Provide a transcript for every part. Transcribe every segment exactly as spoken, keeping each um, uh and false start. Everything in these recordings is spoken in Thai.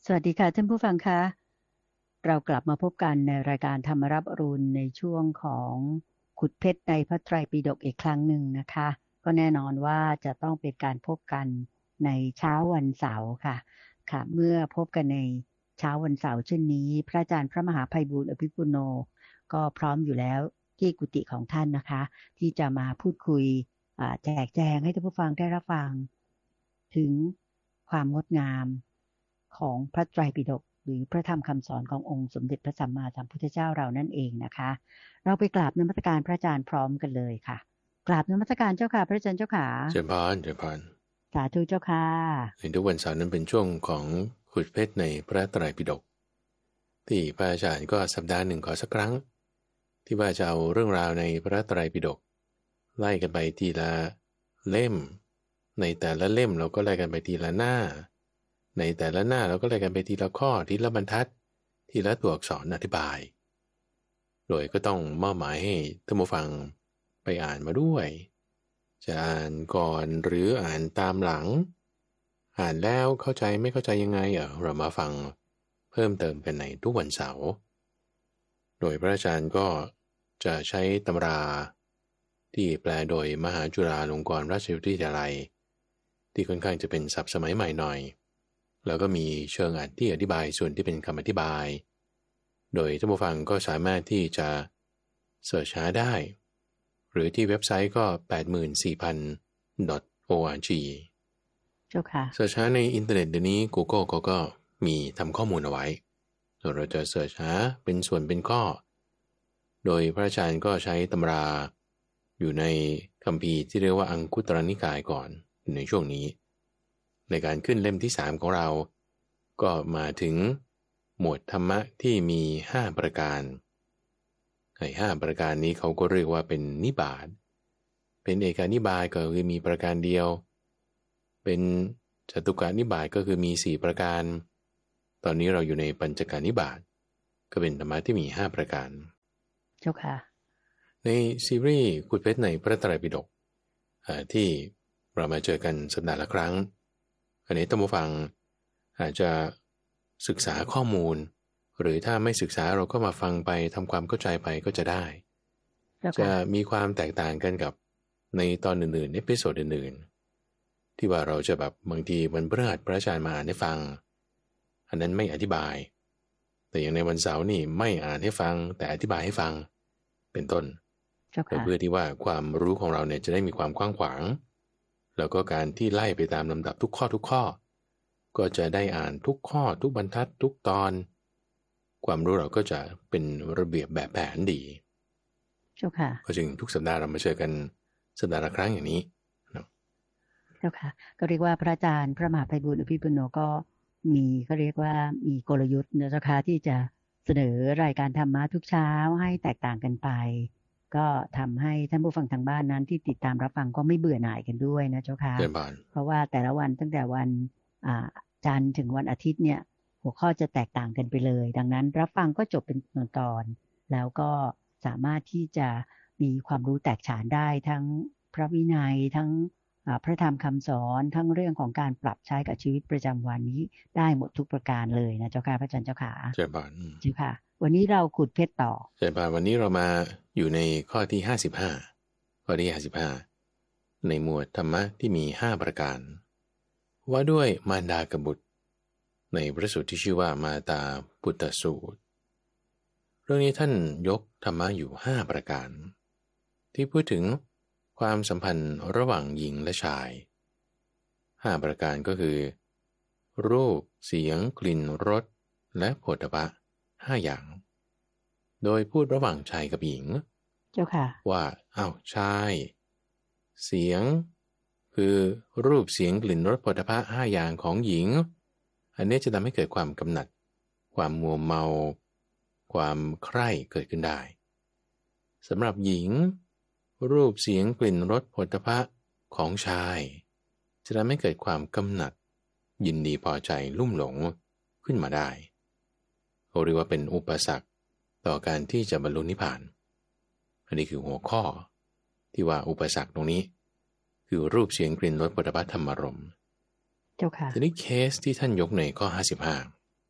สวัสดีค่ะท่านผู้ฟังคะเรากลับมาพบกันในรายการธรรมรับอรุณในช่วงของขุดเพชรในพระไตรปิฎกอีกครั้งหนึ่งนะคะก็แน่นอนว่าจะต้องเป็นการพบกันในเช้าวันเสาร์ค่ะค่ะเมื่อพบกันในเช้าวันเสาร์เช่นนี้พระอาจารย์พระมหาไพบูลย์อภิปุโนก็พร้อมอยู่แล้วที่กุฏิของท่านนะคะที่จะมาพูดคุยแจกแจงให้ท่านผู้ฟังได้รับฟังถึงความงดงามของพระไตรปิฎกหรือพระธรรมคำสอนขององค์สมเด็จพระสัมมาสัมพุทธเจ้าเรานั่นเองนะคะเราไปกราบนมัสการพระอาจารย์พร้อมกันเลยค่ะกราบนมัสการเจ้าค่ะพระอาจารย์เจ้าค่ะเจริญพรเจริญพรสาธุเจ้าค่ะในทุกวันเสาร์นั้นเป็นช่วงของขุดเพชรในพระไตรปิฎกที่พระอาจารย์ก็สัปดาห์หนึ่งขอสักครั้งที่ว่าจะเอาเรื่องราวในพระไตรปิฎกไล่กันไปทีละเล่มในแต่ละเล่มเราก็ไล่กันไปทีละหน้าในแต่ละหน้าเราก็ไล่กันไปทีละข้อทีละบรรทัดทีละตัวอักษรอธิบายโดยก็ต้องมอบหมายให้ท่านผู้ฟังไปอ่านมาด้วยจะอ่านก่อนหรืออ่านตามหลังอ่านแล้วเข้าใจไม่เข้าใจยังไงเออเรามาฟังเพิ่มเติมกันในทุกวันเสาร์โดยพระอาจารย์ก็จะใช้ตำราที่แปลโดยมหาจุฬาลงกรณราชวิทยาลัยที่ค่อนข้างจะเป็นศัพท์สมัยใหม่หน่อยแล้วก็มีเชิงอธิอธิบายส่วนที่เป็นคำอธิบายโดยท่านผู้ฟังก็สามารถที่จะเสิร์ชหาได้หรือที่เว็บไซต์ก็ แปดหมื่นสี่พัน .org เจ้าค่ะเสิร์ชหาในอินเทอร์เน็ตเดี๋ยวนี้ Google เขาก็มีทำข้อมูลเอาไว้ส่วนเราจะเสิร์ชหาเป็นส่วนเป็นข้อโดยพระอาจารย์ก็ใช้ตำราอยู่ในคัมภีร์ที่เรียกว่าอังคุตรนิกายก่อนในช่วงนี้ในการขึ้นเล่มที่สามของเราก็มาถึงหมวดธรรมะที่มีห้าประการไอ้ห้าประการนี้เขาก็เรียกว่าเป็นนิบาตเป็นเอกานิบาตก็คือมีประการเดียวเป็นจตุกานิบาตก็คือมีสี่ประการตอนนี้เราอยู่ในปัญจกานิบาตก็เป็นธรรมะที่มีห้าประการเจ้าค่ะในซีรีส์ขุดเพชรในพระไตรปิฎกที่เรามาเจอกันสัปดาห์ละครั้งอันนี้ท่านผู้ฟังอาจจะศึกษาข้อมูลหรือถ้าไม่ศึกษาเราก็มาฟังไปทำความเข้าใจไปก็จะได้จะมีความแตกต่างกันกับในตอนอื่นๆในเอพิโซดอื่นๆที่ว่าเราจะแบบบางทีวันพฤหัสพระอาจารย์มาอ่านให้ฟังอันนั้นไม่อธิบายแต่อย่างในวันเสาร์นี่ไม่อ่านให้ฟังแต่อธิบายให้ฟังเป็นต้นเพื่อที่ว่าความรู้ของเราเนี่ยจะได้มีความกว้างขวางแล้วก็การที่ไล่ไปตามลำดับทุกข้อทุกข้อก็จะได้อ่านทุกข้อทุกบรรทัดทุกตอนความรู้เราก็จะเป็นระเบียบแบบแผนดีเจ้าค่ะก็จึงทุกสัปดาห์เรามาเจอกันสัปดาห์ละครั้งอย่างนี้เจ้าค่ะก็เรียกว่าพระอาจารย์พระมหาไพบูลย์อภิปุโนก็มีก็เรียกว่ามีกลยุทธ์นะเจ้าค่ะที่จะเสนอรายการธรรมะทุกเช้าให้แตกต่างกันไปก็ทำให้ท่านผู้ฟังทางบ้านนั้นที่ติดตามรับฟังก็ไม่เบื่อหน่ายกันด้วยนะเจ้าค่ะเพราะว่าแต่ละวันตั้งแต่วันจันทร์ถึงวันอาทิตย์เนี่ยหัวข้อจะแตกต่างกันไปเลยดังนั้นรับฟังก็จบเป็นตอนๆแล้วก็สามารถที่จะมีความรู้แตกฉานได้ทั้งพระวินัยทั้งพระธรรมคำสอนทั้งเรื่องของการปรับใช้กับชีวิตประจำวันนี้ได้หมดทุกประการเลยนะเจ้าค่ะพระอาจารย์เจ้าค่ะเจ้าบานเจ้าค่ะวันนี้เราขุดเพชรต่อเจ้าบานวันนี้เรามาอยู่ในข้อที่ห้าสิบห้าข้อที่ห้าสิบห้าในหมวดธรรมะที่มีห้าประการว่าด้วยมารดากับบุตรในพระสูตรที่ชื่อว่ามาตาปุตตสูตรเรื่องนี้ท่านยกธรรมะอยู่ห้าประการที่พูดถึงความสัมพันธ์ระหว่างหญิงและชายห้าประการก็คือรูปเสียงกลิ่นรสและโผฏฐัพพะห้าอย่างโดยพูดระหว่างชายกับหญิงเจ้าค่ะว่าอ้าวชายเสียงคือรูปเสียงกลิ่นรสโผฏฐัพพะห้าอย่างของหญิงอันนี้จะทำให้เกิดความกำหนัดความมัวเมาความใคร่เกิดขึ้นได้สำหรับหญิงรูปเสียงกลิ่นรสโผฏฐัพพะของชายจะทำให้เกิดความกำหนัดยินดีพอใจลุ่มหลงขึ้นมาได้เขาเรียกว่าเป็นอุปสรรคต่อการที่จะบรรลุนิพพานอันนี้คือหัวข้อที่ว่าอุปสรรคตรงนี้คือรูปเสียงกลิ่นรสโผฏฐัพพะธรรมารมณ์เจ้าค่ะทีนี้เคสที่ท่านยกในข้อห้าสิบห้า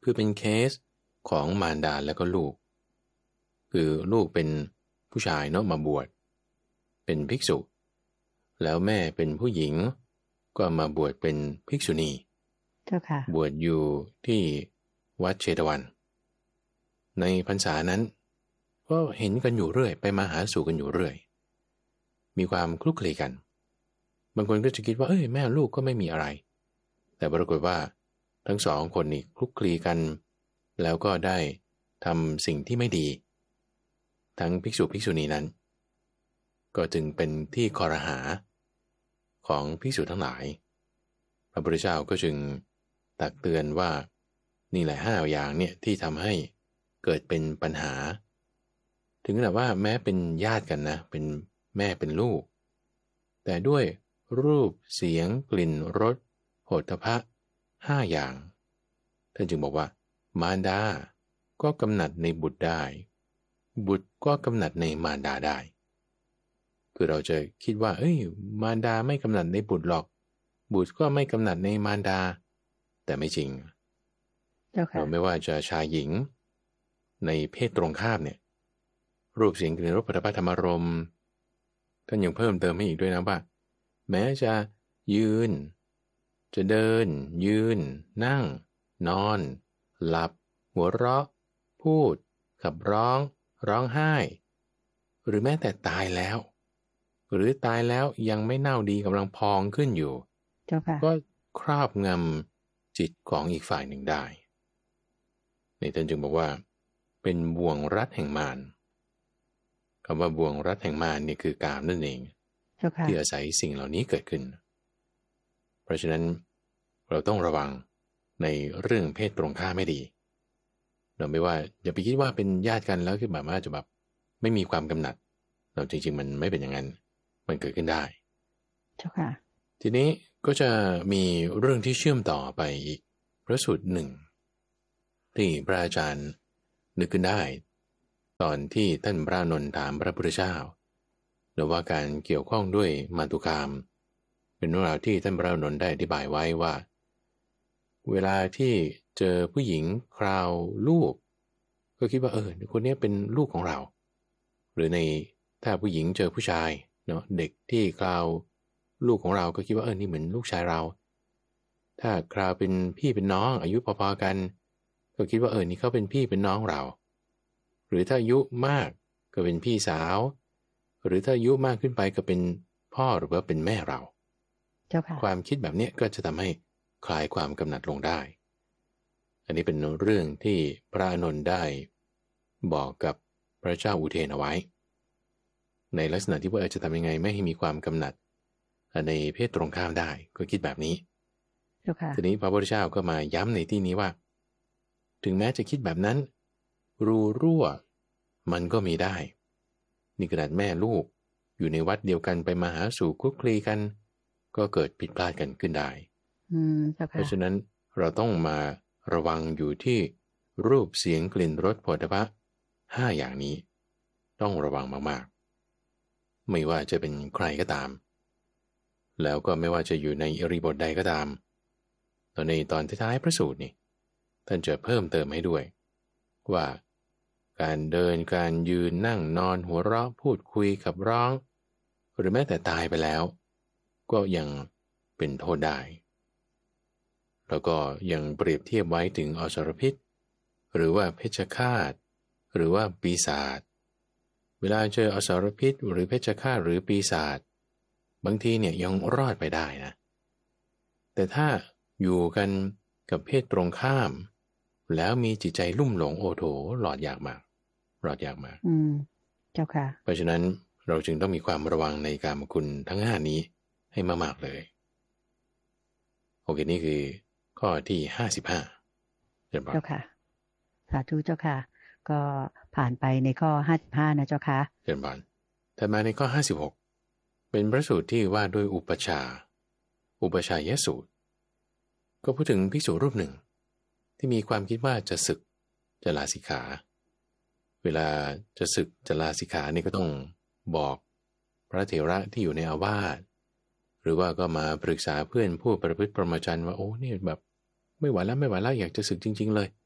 คือเป็นเคสของมารดาแล้วก็ลูกคือลูกเป็นผู้ชายเนาะมาบวชเป็นภิกษุแล้วแม่เป็นผู้หญิงก็มาบวชเป็นภิกษุณีเจ้าค่ะบวชอยู่ที่วัดเชตวันในพรรษานั้นก็เห็นกันอยู่เรื่อยไปมาหาสู่กันอยู่เรื่อยมีความคลุกคลีกันบางคนก็จะคิดว่าเอ้ยแม่ลูกก็ไม่มีอะไรแต่ปรากฏว่าทั้งสองคนนี่คลุกคลีกันแล้วก็ได้ทำสิ่งที่ไม่ดีทั้งภิกษุภิกษุณีนั้นก็จึงเป็นที่คอรหาของภิกษุทั้งหลายพระพุทธเจ้าก็จึงตักเตือนว่านี่แหละห้าอย่างเนี่ยที่ทำให้เกิดเป็นปัญหาถึงขนาดว่าแม้เป็นญาติกันนะเป็นแม่เป็นลูกแต่ด้วยรูปเสียงกลิ่นรสโผฏฐัพพะห้าอย่างท่านจึงบอกว่ามารดาก็กำหนัดในบุตรได้บุตรก็กำหนัดในมารดาได้คือเราจะคิดว่าเอ้ยมารดาไม่กำหนัดในบุตรหรอกบุตรก็ไม่กำหนัดในมารดาแต่ไม่จริงเราไม่ว่าจะชายหญิงในเพศตรงข้ามเนี่ยรูปเสียงกลิ่นรสโผฏฐัพพะธรรมารมณ์ท่านยังเพิ่มเติมให้อีกด้วยนะว่าแม้จะยืนจะเดินยืนนั่งนอนหลับหัวเราะพูดขับร้องร้องไห้หรือแม้แต่ตายแล้วหรือตายแล้วยังไม่เน่าดีกำลังพองขึ้นอยู่ก็ครอบงำจิตของอีกฝ่ายหนึ่งได้ในท่านจึงบอกว่าเป็นบ่วงรัดแห่งมารคำว่าบ่วงรัดแห่งมารนี่คือกามนั่นเองที่อาศัยสิ่งเหล่านี้เกิดขึ้นเพราะฉะนั้นเราต้องระวังในเรื่องเพศตรงข้ามไม่ดีเราไม่ว่าอย่าไปคิดว่าเป็นญาติกันแล้วคือแบบว่าจะแบบไม่มีความกำหนัดเราจริงๆมันไม่เป็นอย่างนั้นมันเกิดขึ้นได้เจ้าค่ะทีนี้ก็จะมีเรื่องที่เชื่อมต่อไปอีกพระสูตรหนึ่งที่พระอาจารย์นึกขึ้นได้ตอนที่ท่านพระอานนท์ถามพระพุทธเจ้าหรือว่าการเกี่ยวข้องด้วยมาตุคามเป็นเรื่องราวที่ท่านพระอานนท์ได้อธิบายไว้ว่าเวลาที่เจอผู้หญิงคราวลูกก็คิดว่าเออคนนี้เป็นลูกของเราหรือในถ้าผู้หญิงเจอผู้ชายเนาะเด็กที่คราวลูกของเราก็คิดว่าเออนี่เหมือนลูกชายเราถ้าคราวเป็นพี่เป็นน้องอายุพอๆกันก็คิดว่าเออนี่เขาเป็นพี่เป็นน้องเราหรือถ้าอายุมากก็เป็นพี่สาวหรือถ้าอายุมากขึ้นไปก็เป็นพ่อหรือว่าเป็นแม่เราความคิดแบบนี้ก็จะทำให้คลายความกำหนัดลงได้อันนี้เป็นเรื่องที่พระอานนท์ได้บอกกับพระเจ้าอุเทนเอาไว้ในลักษณะที่ว่าจะทำยังไงไม่ให้มีความกำหนัดในเพศตรงข้ามได้ก็คิดแบบนี้ทีนี้พระพุทธเจ้าก็มาย้ำในที่นี้ว่าถึงแม้จะคิดแบบนั้นรูรั่วมันก็มีได้นี่ขนาดแม่ลูกอยู่ในวัดเดียวกันไปมาหาสู่คลุกคลีกันก็เกิดผิดพลาดกันขึ้นได้เพราะฉะนั้นเราต้องมาระวังอยู่ที่รูปเสียงกลิ่นรสโผฏฐัพพะห้าอย่างนี้ต้องระวังมากๆไม่ว่าจะเป็นใครก็ตามแล้วก็ไม่ว่าจะอยู่ในอิริบทใดก็ตามตอนในตอนท้ายพระสูตรนี่ท่านจะเพิ่มเติมให้ด้วยว่าการเดินการยืนนั่งนอนหัวเราะพูดคุยขับร้องหรือแม้แต่ตายไปแล้วก็ยังเป็นโทษได้แล้วก็ยังเปรียบเทียบไว้ถึงอสรพิษหรือว่าเพชฌฆาตหรือว่าปีศาจเวลาเจออสรพิษหรือเพชฌฆาตหรือปีศาจบางทีเนี่ยยังรอดไปได้นะแต่ถ้าอยู่กันกับเพศตรงข้ามแล้วมีจิตใจลุ่มหลงโอโถหลอดยากมากรอดยากมากอืมเจ้าค่ะเพราะฉะนั้นเราจึงต้องมีความระวังในกามคุณทั้งห้านี้ให้มากๆเลยโอเคนี่คือข้อที่ห้าสิบห้าเจ้าค่ะสาธุเจ้าค่ะก็ผ่านไปในข้อห้าสิบห้านะเจ้าค่ะเจริญพรถัดมาในข้อห้าสิบหกเป็นพระสูตรที่ว่าด้วยอุปชาอุปชายสูตรก็พูดถึงภิกษุรูปหนึ่งที่มีความคิดว่าจะศึกจะลาสิกขาเวลาจะศึกจะลาสิกขานี่ก็ต้องบอกพระเถระที่อยู่ในอาวาสหรือว่าก็มาปรึกษาเพื่อนผู้ประพฤติพรหมจรรย์ว่าโอ้นี่แบบไม่ไหวแล้วไม่ไหวแล้วอยากจะศึกจริงๆเลย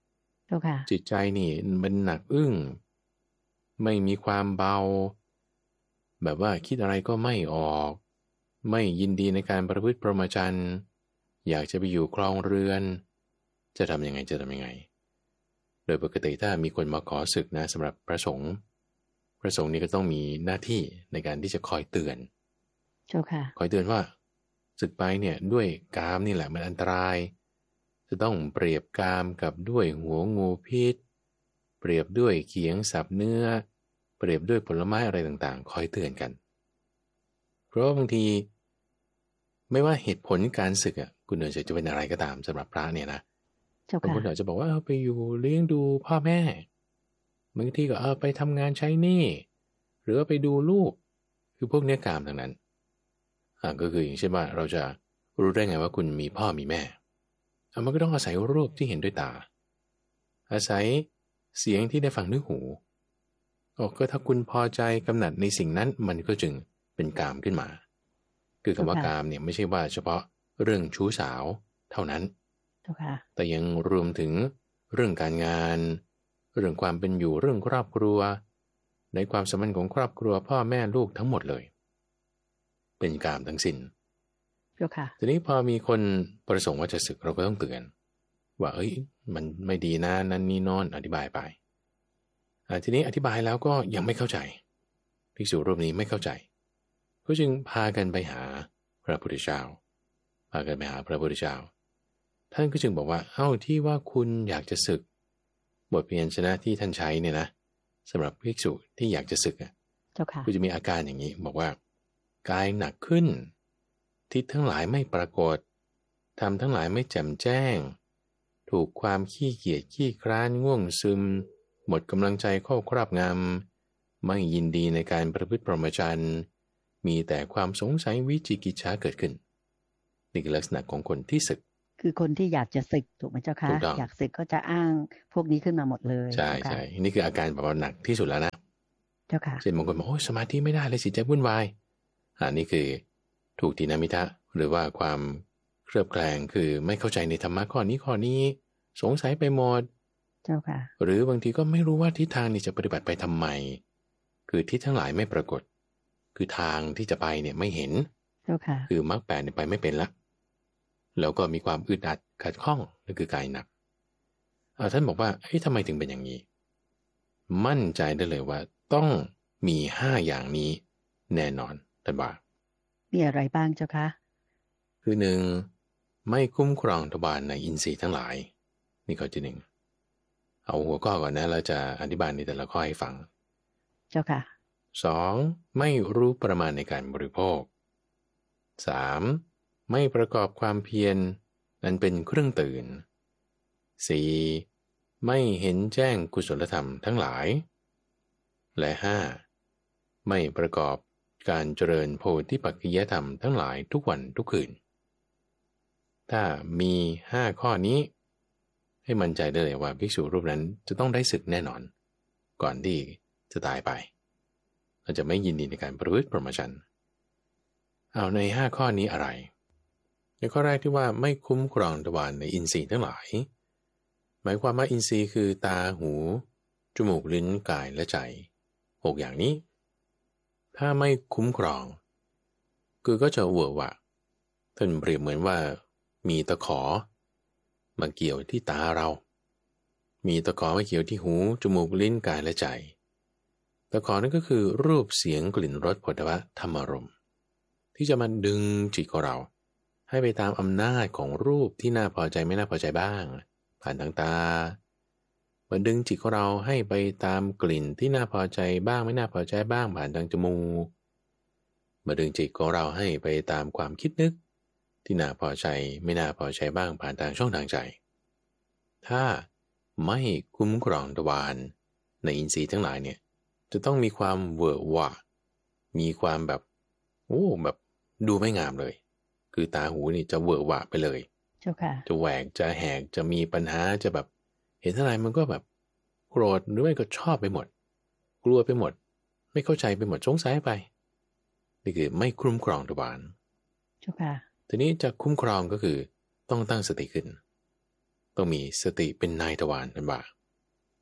เจ้าค่ะจิตใจนี่มันหนักอึ้งไม่มีความเบาแบบว่าคิดอะไรก็ไม่ออกไม่ยินดีในการประพฤติพรหมจรรย์อยากจะไปอยู่ครองเรือนจะทำยังไงจะทำยังไงโดยปกติถ้ามีคนมาขอศึกนะสำหรับพระสงฆ์พระสงฆ์นี่ก็ต้องมีหน้าที่ในการที่จะคอยเตือนเจ้าค่ะคอยเตือนว่าศึกไปเนี่ยด้วยกามนี่แหละมันอันตรายจะต้องเปรียบกามกับด้วยหัวงูพิษเปรียบด้วยเขียงสับเนื้อเปรียบด้วยผลไม้อะไรต่างๆคอยเตือนกันเพราะบางทีไม่ว่าเหตุผลการศึกอ่ะคุณเอ๋ยจะเป็นอะไรก็ตามสำหรับพระเนี่ยนะบางคนอาจจะบอกว่าเอาไปอยู่เลี้ยงดูพ่อแม่บางทีก็เอาไปทำงานใช้หนี้หรือไปดูลูกคือพวกเนี้ยกามทั้งนั้นอ่าก็คืออย่างเช่นว่าเราจะรู้ได้ไงว่าคุณมีพ่อมีแม่เอามันก็ต้องอาศัยรูปที่เห็นด้วยตาอาศัยเสียงที่ได้ฟังด้วยหูโอ้ก็ถ้าคุณพอใจกำหนัดในสิ่งนั้นมันก็จึงเป็นกามขึ้นมาคือคำว่ากามเนี่ยไม่ใช่ว่าเฉพาะเรื่องชู้สาวเท่านั้นแต่ยังรวมถึงเรื่องการงานเรื่องความเป็นอยู่เรื่องครอบครัวในความสัมพันธ์ของครอบครัวพ่อแม่ลูกทั้งหมดเลยเป็นกามทั้งสิ้นทีนี้พอมีคนประสงค์ว่าจะศึกเราก็ต้องเตือนว่าเอ้ยมันไม่ดีนะนั่นนี่นอนอธิบายไปทีนี้อธิบายแล้วก็ยังไม่เข้าใจภิกษุรูปนี้ไม่เข้าใจก็จึงพากันไปหาพระพุทธเจ้าพากันไปหาพระพุทธเจ้าท่านก็จึงบอกว่าเอ้าที่ว่าคุณอยากจะศึกบทเพียรชนะที่ท่านใช้เนี่ยนะสำหรับภิกษุที่อยากจะศึกอ่ะก็จะมีอาการอย่างนี้บอกว่ากายหนักขึ้นทิศทั้งหลายไม่ปรากฏธรรมทั้งหลายไม่แจ่มแจ้งถูกความขี้เกียจขี้คร้านง่วงซึมหมดกำลังใจเข้าครอบงำไม่ยินดีในการประพฤติพรหมจรรย์มีแต่ความสงสัยวิจิกิจฉาเกิดขึ้นนี่คือลักษณะของคนที่ศึกคือคนที่อยากจะศึกถูกไหมเจ้าคะอยากศึกก็จะอ้างพวกนี้ขึ้นมาหมดเลยใช่ใช่นี่คืออาการแบบว่าหนักที่สุดแล้วนะเจ้าค่ะเช่นบางคนบอกโอ้ยสมาธิไม่ได้เลยสิใจวุ่นวายอ่านี่คือถูกทินามิทะหรือว่าความเครือบแคลงคือไม่เข้าใจในธรรมะข้อนี้ข้อนี้สงสัยไปหมดเจ้าค่ะหรือบางทีก็ไม่รู้ว่าทิศทางนี้จะปฏิบัติไปทำไมคือทิศทั้งหลายไม่ปรากฏคือทางที่จะไปเนี่ยไม่เห็นเจ้าค่ะคือมรรคแปดเนี่ยไปไม่เป็นละแล้วก็มีความอึดอัดขัดข้องนั่นคือกายหนักเอาท่านบอกว่าเฮ้ยทำไมถึงเป็นอย่างนี้มั่นใจได้เลยว่าต้องมีห้าอย่างนี้แน่นอนท่านว่ามีอะไรบ้างเจ้าคะคือหนึ่งไม่คุ้มครองทวารในอินทรีย์ทั้งหลายนี่ข้อที่หนึ่งเอาหัวข้อก่อนนะเราจะอธิบายในแต่ละข้อให้ฟังเจ้าค่ะสองไม่รู้ประมาณในการบริโภคสามไม่ประกอบความเพียรนั้นเป็นเครื่องตื่นสี่ไม่เห็นแจ้งกุศลธรรมทั้งหลายและห้าไม่ประกอบการเจริญโพธิปักขิยธรรมทั้งหลายทุกวันทุกคืนถ้ามีห้าข้อนี้ให้มั่นใจได้เลยว่าภิกษุรูปนั้นจะต้องได้ศึกแน่นอนก่อนที่จะตายไปเราจะไม่ยินดีในการประพฤติพรหมจรรย์เอาในห้าข้อนี้อะไรในข้อแรกที่ว่าไม่คุ้มครองทวารในอินทรีย์ทั้งหลายหมายความว่าอินทรีย์คือตาหูจมูกลิ้นกายและใจหกอย่างนี้ถ้าไม่คุ้มครองคือก็จะเวอร์วะท่านเปรียบเหมือนว่ามีตะขอมาเกี่ยวที่ตาเรามีตะขอมาเกี่ยวที่หูจมูกลิ้นกายและใจตะขอนั่นก็คือรูปเสียงกลิ่นรสโผฏฐัพพะธรรมารมณ์ที่จะมาดึงจิตของเราให้ไปตามอำนาจของรูปที่น่าพอใจไม่น่าพอใจบ้างผ่านทางตามาดึงจิตของเราให้ไปตามกลิ่นที่น่าพอใจบ้างไม่น่าพอใจบ้างผ่านทางจมูกมาดึงจิตของเราให้ไปตามความคิดนึกที่น่าพอใจไม่น่าพอใจบ้างผ่านทางช่องทางใจถ้าไม่คุ้มครองทวารในอินทรีย์ทั้งหลายเนี่ยจะต้องมีความเวอร์วะมีความแบบโอ้แบบดูไม่งามเลยคือตาหูนี่จะเวอร์วะไปเลยเจ้าค่ะจะแหวกจะแหกจะมีปัญหาจะแบบเห็นอะไรมันก็แบบโกรธหรือไม่ก็ชอบไปหมดกลัวไปหมดไม่เข้าใจไปหมดสงสัยไปนี่คือไม่คุ้มครองทวารเจ้าค่ะทีนี้จะคุ้มครองก็คือต้องตั้งสติขึ้นต้องมีสติเป็นนายทวารนั่นว่า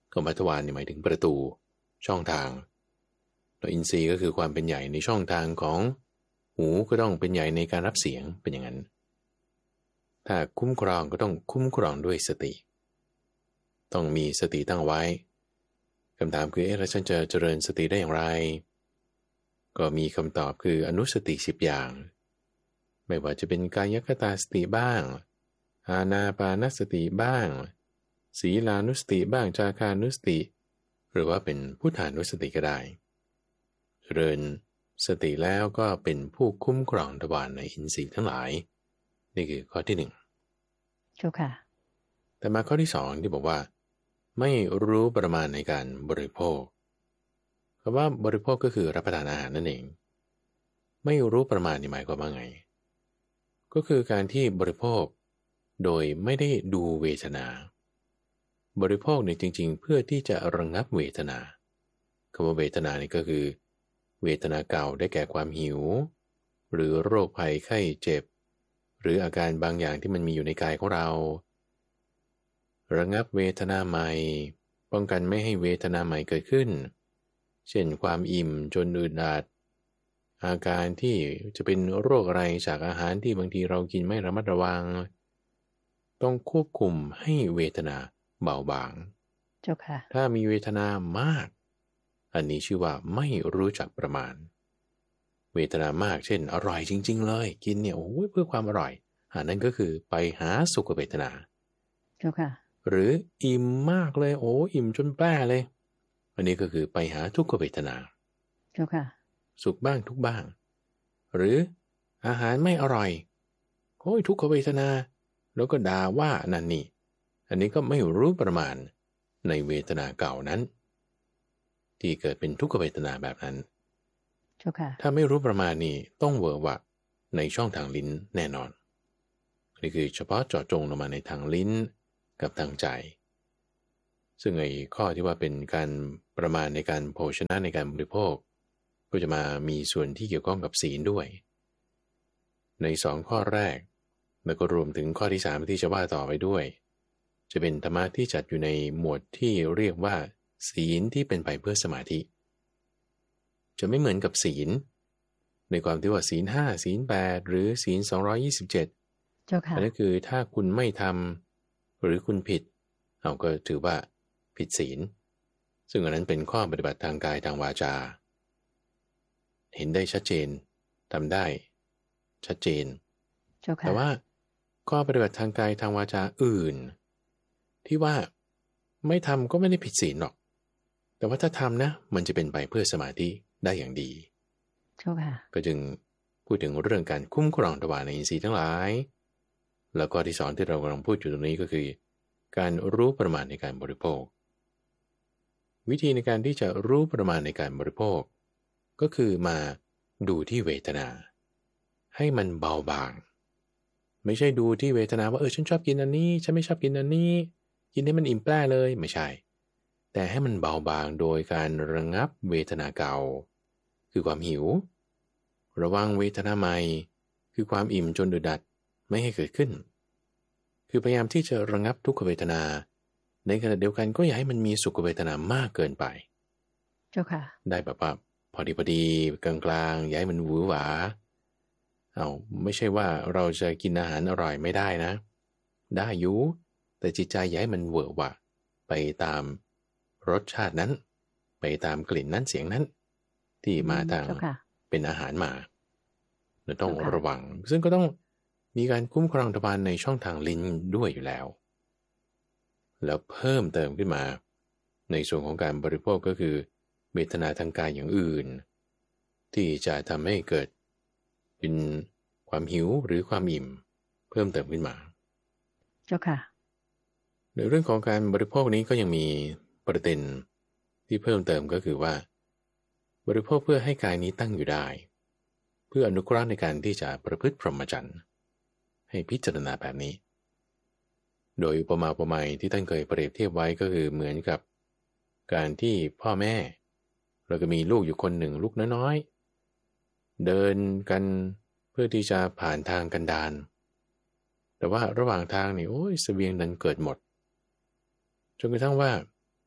ก็มัทวารนี่หมายถึงประตูช่องทางแล้วอินทรีย์ก็คือความเป็นใหญ่ในช่องทางของหูก็ต้องเป็นใหญ่ในการรับเสียงเป็นอย่างนั้นถ้าคุ้มครองก็ต้องคุ้มครองด้วยสติต้องมีสติตั้งไว้คำถามคือเอ๊ะแล้วฉันจะเจริญสติได้อย่างไรก็มีคำตอบคืออนุสติสิบอย่างไม่ว่าจะเป็นกายคตาสติบ้างอานาปานสติบ้างศีลานุสติบ้างจาคานุสติหรือว่าเป็นพุทธานุสติก็ได้เจริญสติแล้วก็เป็นผู้คุ้มครองทวารในอินทรีย์ทั้งหลายนี่คือข้อที่หนึ่งเจ้าค่ะแต่มาข้อที่สองที่บอกว่าไม่รู้ประมาณในการบริโภคคำว่าบริโภคก็คือรับประทานอาหารนั่นเองไม่รู้ประมาณนี่หมายความว่าไงก็คือการที่บริโภคโดยไม่ได้ดูเวทนาบริโภคเนี่ยจริงๆเพื่อที่จะระงับเวทนาคำว่าเวทนานี่ก็คือเวทนาเก่าได้แก่ความหิวหรือโรคภัยไข้เจ็บหรืออาการบางอย่างที่มันมีอยู่ในกายของเราระงับเวทนาใหม่ป้องกันไม่ให้เวทนาใหม่เกิดขึ้นเช่นความอิ่มจนอึดอัดอาการที่จะเป็นโรคอะไรจากอาหารที่บางทีเรากินไม่ระมัดระวังต้องควบคุมให้เวทนาเบาบางเจ้าค่ะถ้ามีเวทนามากอันนี้ชื่อว่าไม่รู้จักประมาณเวทนามากเช่นอร่อยจริงๆเลยกินเนี่ยโอ้ยเพื่อความอร่อยอันนั้นก็คือไปหาสุขเวทนาเจ้าค่ะหรืออิ่มมากเลยโอ้อิ่มจนแป้เลยอันนี้ก็คือไปหาทุกขเวทนาเจ้าค่ะสุขบ้างทุกบ้างหรืออาหารไม่อร่อยโอ้ยทุกขเวทนาแล้วก็ด่าว่านั่นนี่อันนี้ก็ไม่รู้ประมาณในเวทนาเก่านั้นที่เกิดเป็นทุกขเวทนาแบบนั้นเจ้าค่ะถ้าไม่รู้ประมาณนี่ต้องเวอร์วะในช่องทางลิ้นแน่นอนนี่คือเฉพาะเจาะจงลงมาในทางลิ้นกับทางใจซึ่งไอ้ข้อที่ว่าเป็นการประมาณในการโภชนะในการบริโภคก็จะมามีส่วนที่เกี่ยวข้องกับศีลด้วยในสองข้อแรกแล้วก็รวมถึงข้อที่สามที่จะว่าต่อไปด้วยจะเป็นธรรมะที่จัดอยู่ในหมวดที่เรียกว่าศีลที่เป็นไปเพื่อสมาธิจะไม่เหมือนกับศีลในความที่ว่าศีลห้าศีลแปดหรือศีลสองร้อยยี่สิบเจ็ดเจ้าค่ะอันนั้นคือถ้าคุณไม่ทำหรือคุณผิดเอาก็ถือว่าผิดศีลซึ่งอันนั้นเป็นข้อปฏิบัติทางกายทางวาจาเห็นได้ชัดเจนทำได้ชัดเจนแต่ว่าข้อปฏิบัติทางกายทางวาจาอื่นที่ว่าไม่ทำก็ไม่ได้ผิดศีลหรอกแต่ว่าถ้าทำนะมันจะเป็นไปเพื่อสมาธิได้อย่างดีก็จึงพูดถึงเรื่องการคุ้มครองทวารในอินทรีย์ทั้งหลายแล้วก็ที่สองที่เรากำลังพูดอยู่ตรงนี้ก็คือการรู้ประมาณในการบริโภควิธีในการที่จะรู้ประมาณในการบริโภคก็คือมาดูที่เวทนาให้มันเบาบางไม่ใช่ดูที่เวทนาว่าเออฉันชอบกินอันนี้ฉันไม่ชอบกินอันนี้กินให้มันอิ่มแปร่เลยไม่ใช่แต่ให้มันเบาบางโดยการระงับเวทนาเก่าคือความหิวระวังเวทนาใหม่คือความอิ่มจนอึดอัดไม่ให้เกิดขึ้นคือพยายามที่จะระงับทุกขเวทนาในขณะเดียวกันก็อย่าให้มันมีสุขเวทนามากเกินไปเจ้าค่ะได้แบบว่าพอดีพอดีกลางๆอย่าให้มันหวือหวาเอาไม่ใช่ว่าเราจะกินอาหารอร่อยไม่ได้นะได้อยู่แต่จิตใจอย่าให้มันเหวอหวะไปตามรสชาตินั้นไปตามกลิ่นนั้นเสียงนั้นที่มาทางเป็นอาหารมาเราต้องระวังซึ่งก็ต้องมีการคุ้มครองทวารในช่องทางลิ้นด้วยอยู่แล้วแล้วเพิ่มเติมขึ้นมาในส่วนของการบริโภคก็คือเวทนาทางกายอย่างอื่นที่จะทำให้เกิดเป็นความหิวหรือความอิ่มเพิ่มเติมขึ้นมาเจ้าค่ะในเรื่องของการบริโภคนี้ก็ยังมีประเด็นที่เพิ่มเติมก็คือว่าบริโภคเพื่อให้กายนี้ตั้งอยู่ได้เพื่ออนุเคราะห์ในการที่จะประพฤติพรหมจรรย์ให้พิจารณาแบบนี้โดยอุปมาอุปไมยที่ท่านเคยเปรียบเทียบไว้ก็คือเหมือนกับการที่พ่อแม่เราก็มีลูกอยู่คนหนึ่งลูกน้อยๆเดินกันเพื่อที่จะผ่านทางกันดารแต่ว่าระหว่างทางนี่โอ้ยเสบียงนั้นเกิดหมดจนกระทั่งว่า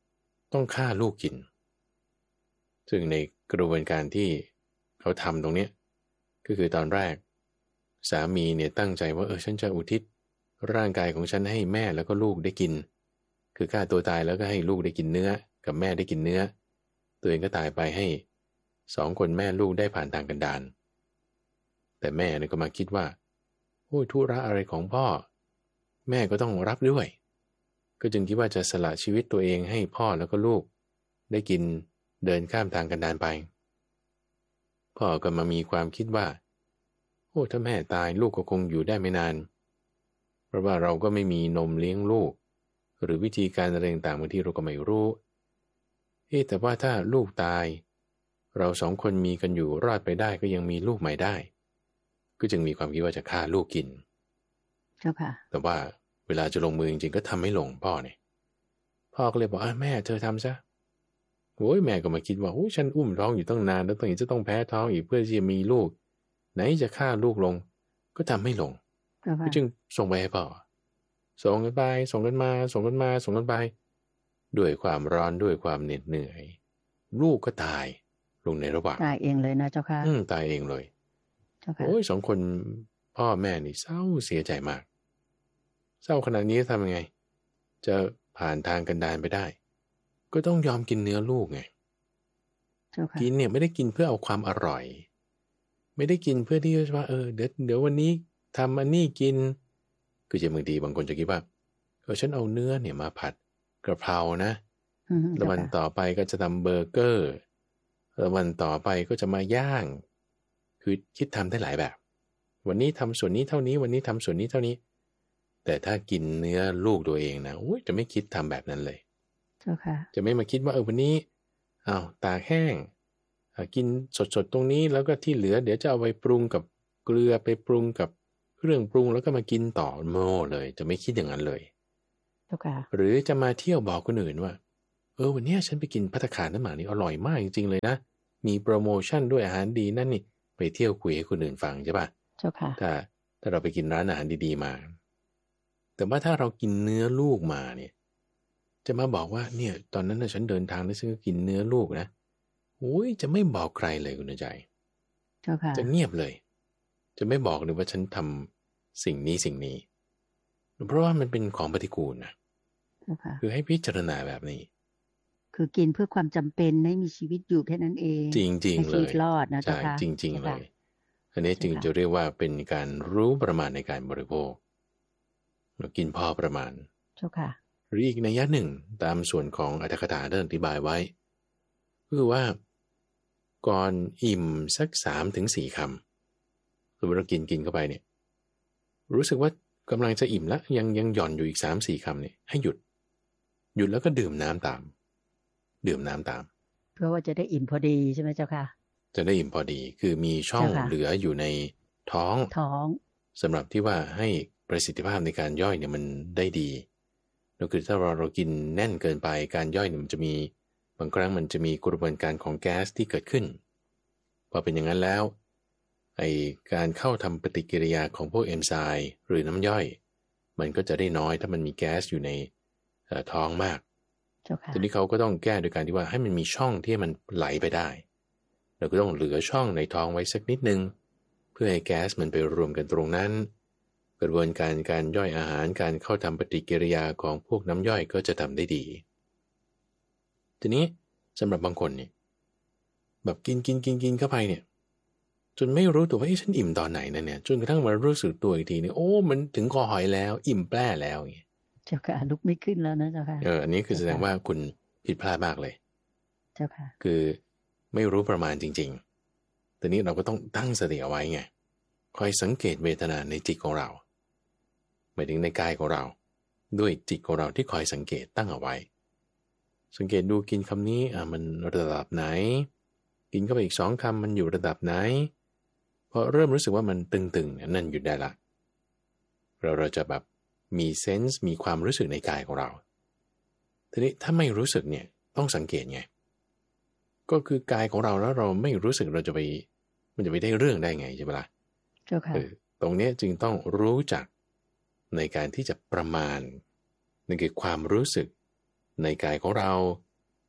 ต้องฆ่าลูกกินซึ่งในกระบวนการที่เขาทำตรงนี้ก็คือตอนแรกสามีเนี่ยตั้งใจว่าเออฉันจะอุทิศร่างกายของฉันให้แม่แล้วก็ลูกได้กินคือฆ่าตัวตายแล้วก็ให้ลูกได้กินเนื้อกับแม่ได้กินเนื้อตัวเองก็ตายไปให้สองคนแม่ลูกได้ผ่านทางกันดารแต่แม่เนี่ยก็มาคิดว่าโอ้ยธุระอะไรของพ่อแม่ก็ต้องรับด้วยก็จึงคิดว่าจะสละชีวิตตัวเองให้พ่อแล้วก็ลูกได้กินเดินข้ามทางกันดารไปพ่อก็มามีความคิดว่าโอ้ถ้าแม่ตายลูกก็คงอยู่ได้ไม่นานเพราะว่าเราก็ไม่มีนมเลี้ยงลูกหรือวิธีการอะไรต่างๆบางทีเราก็ไม่รู้เอ๊ะแต่ว่าถ้าลูกตายเราสองคนมีกันอยู่รอดไปได้ก็ยังมีลูกใหม่ได้ก็จึงมีความคิดว่าจะฆ่าลูกกินเจ้าค่ะแต่ว่าเวลาจะลงมือจริงๆก็ทำไม่ลงพ่อเนี่ยพ่อก็เลยบอกอ่ะแม่เธอทำซะโอ้ยแม่ก็มาคิดว่าโอ้ยฉันอุ้มท้องอยู่ตั้งนานแล้วตอนนี้จะต้องแพ้ท้องอีกเพื่อที่จะมีลูกไหนจะฆ่าลูกลงก็ทำไม่ลงก็จึงส่งไปให้พ่อส่งกันไปส่งกันมาส่งกันมาส่งกันไปด้วยความร้อนด้วยความเหน็ดเหนื่อยลูกก็ตายลงในระหว่างตายเองเลยนะเจ้าค่ะอืมตายเองเลยเจ้าค่ะโอ้ยสองคนพ่อแม่นี่เศร้าเสียใจมากเศร้าขนาดนี้ทำยังไงจะผ่านทางกันดารไปได้ก็ต้องยอมกินเนื้อลูกไงกินเนี่ยไม่ได้กินเพื่อเอาความอร่อยไม่ได้กินเพื่อที่จะว่าเออเดี๋ยวเดี๋ยววันนี้ทำอันนี้กินคือจะบางทีบางคนจะคิดว่าเออฉันเอาเนื้อเนี่ยมาผัดกระเพรานะแล้ววันต่อไปก็จะทำเบอร์เกอร์แล้ววันต่อไปก็จะมาย่างคือคิดทำได้หลายแบบวันนี้ทำส่วนนี้เท่านี้วันนี้ทำส่วนนี้เท่านี้แต่ถ้ากินเนื้อลูกตัวเองนะโอ้ยจะไม่คิดทำแบบนั้นเลยเจ้าค่ะจะไม่มาคิดว่าเออวันนี้อ้าวตากแห้งกินสดๆตรงนี้แล้วก็ที่เหลือเดี๋ยวจะเอาไปปรุงกับเกลือไปปรุงกับเครื่องปรุงแล้วก็มากินต่อโม่เลยจะไม่คิดอย่างนั้นเลยเจ้าค่ะหรือจะมาเที่ยวบอกคนอื่นว่าเออวันนี้ฉันไปกินภัตตาคารน้ำหมานี่อร่อยมากจริงๆเลยนะมีโปรโมชั่นด้วยอาหารดีนั่นนี่ไปเที่ยวคุยให้คนอื่นฟังใช่ป่ะเจ้าค่ะถ้าถ้าเราไปกินร้านอาหารดีๆมาแต่ว่าถ้าเรากินเนื้อลูกมาเนี่ยจะมาบอกว่าเนี่ยตอนนั้นน่ะฉันเดินทางแล้วฉันก็กินเนื้อลูกนะโอ้ยจะไม่บอกใครเลยคุณใจเจ้าค่ะจะเงียบเลยจะไม่บอกเลยว่าฉันทำสิ่งนี้สิ่งนี้เพราะว่ามันเป็นของปฏิกูลนะคือให้พิจารณาแบบนี้คือกินเพื่อความจำเป็นให้มีชีวิตอยู่แค่นั้นเองจริงๆเลยรอดนะเจ้าค่ะจริงๆเลยอันนี้จึงจะเรียกว่าเป็นการรู้ประมาณในการบริโภคเรากินพอประมาณเจ้าค่ะหรืออีกนัยยะหนึ่งตามส่วนของอรรถกถาได้อธิบายไว้คือว่าก่อนอิ่มสักสามถึงสี่คำสมมติเรากินกินเข้าไปเนี่ยรู้สึกว่ากำลังจะอิ่มแล้วยังยังหย่อนอยู่อีกสามสี่คำเนี่ยให้หยุดหยุดแล้วก็ดื่มน้ำตามดื่มน้ำตามเพื่อว่าจะได้อิ่มพอดีใช่ไหมเจ้าค่ะจะได้อิ่มพอดีคือมีช่องเหลืออยู่ในท้องท้องสำหรับที่ว่าให้ประสิทธิภาพในการย่อยเนี่ยมันได้ดีก็คือถ้าเราเรากินแน่นเกินไปการย่อยเนี่ยมันจะมีบางครั้งมันจะมีกระบวนการของแก๊สที่เกิดขึ้นพอเป็นอย่างนั้นแล้วไอการเข้าทำปฏิกิริยาของพวกเอนไซม์หรือน้ำย่อยมันก็จะได้น้อยถ้ามันมีแก๊สอยู่ในท้องมากทีนี้เขาก็ต้องแก้โดยการที่ว่าให้มันมีช่องที่มันไหลไปได้เราก็ต้องเหลือช่องในท้องไว้สักนิดนึงเพื่อให้แก๊สมันไปรวมกันตรงนั้นกระบวนการการย่อยอาหารการเข้าทำปฏิกิริยาของพวกน้ำย่อยก็จะทำได้ดีทีนี้สำหรับบางคนเนี่ยแบบกินกินกินกินเข้าไปเนี่ยจนไม่รู้ตัวว่าฉันอิ่มตอนไหนนะเนี่ยจนกระทั่งมารู้สึกตัวอีกทีเนี่ยโอ้มันถึงคอหอยแล้วอิ่มแปร่แล้วอย่างเงี้ยเจ้าค่ะลุกไม่ขึ้นแล้วนะเจ้าค่ะเอออันนี้คือแสดงว่าคุณผิดพลาดมากเลยเจ้าค่ะคือไม่รู้ประมาณจริงๆแต่นี้เราก็ต้องตั้งสติเอาไว้ไงคอยสังเกตเวทนาในจิตของเราหมายถึงในกายของเราด้วยจิตของเราที่คอยสังเกตตั้งเอาไว้สังเกตดูกินคำนี้อ่ะมันระดับไหนกินเข้าไปอีกสองคำมันอยู่ระดับไหนพอเริ่มรู้สึกว่ามันตึงๆนั่นหยุดได้ละเราเราจะแบบมีเซนส์มีความรู้สึกในกายของเราทีนี้ถ้าไม่รู้สึกเนี่ยต้องสังเกตไงก็คือกายของเราแล้วเราไม่รู้สึกเราจะไปมันจะไปได้เรื่องได้ไงใช่ไหมล่ะเจ้าค่ะตรงนี้จึงต้องรู้จักในการที่จะประมาณนั่นคือความรู้สึกในกายของเรา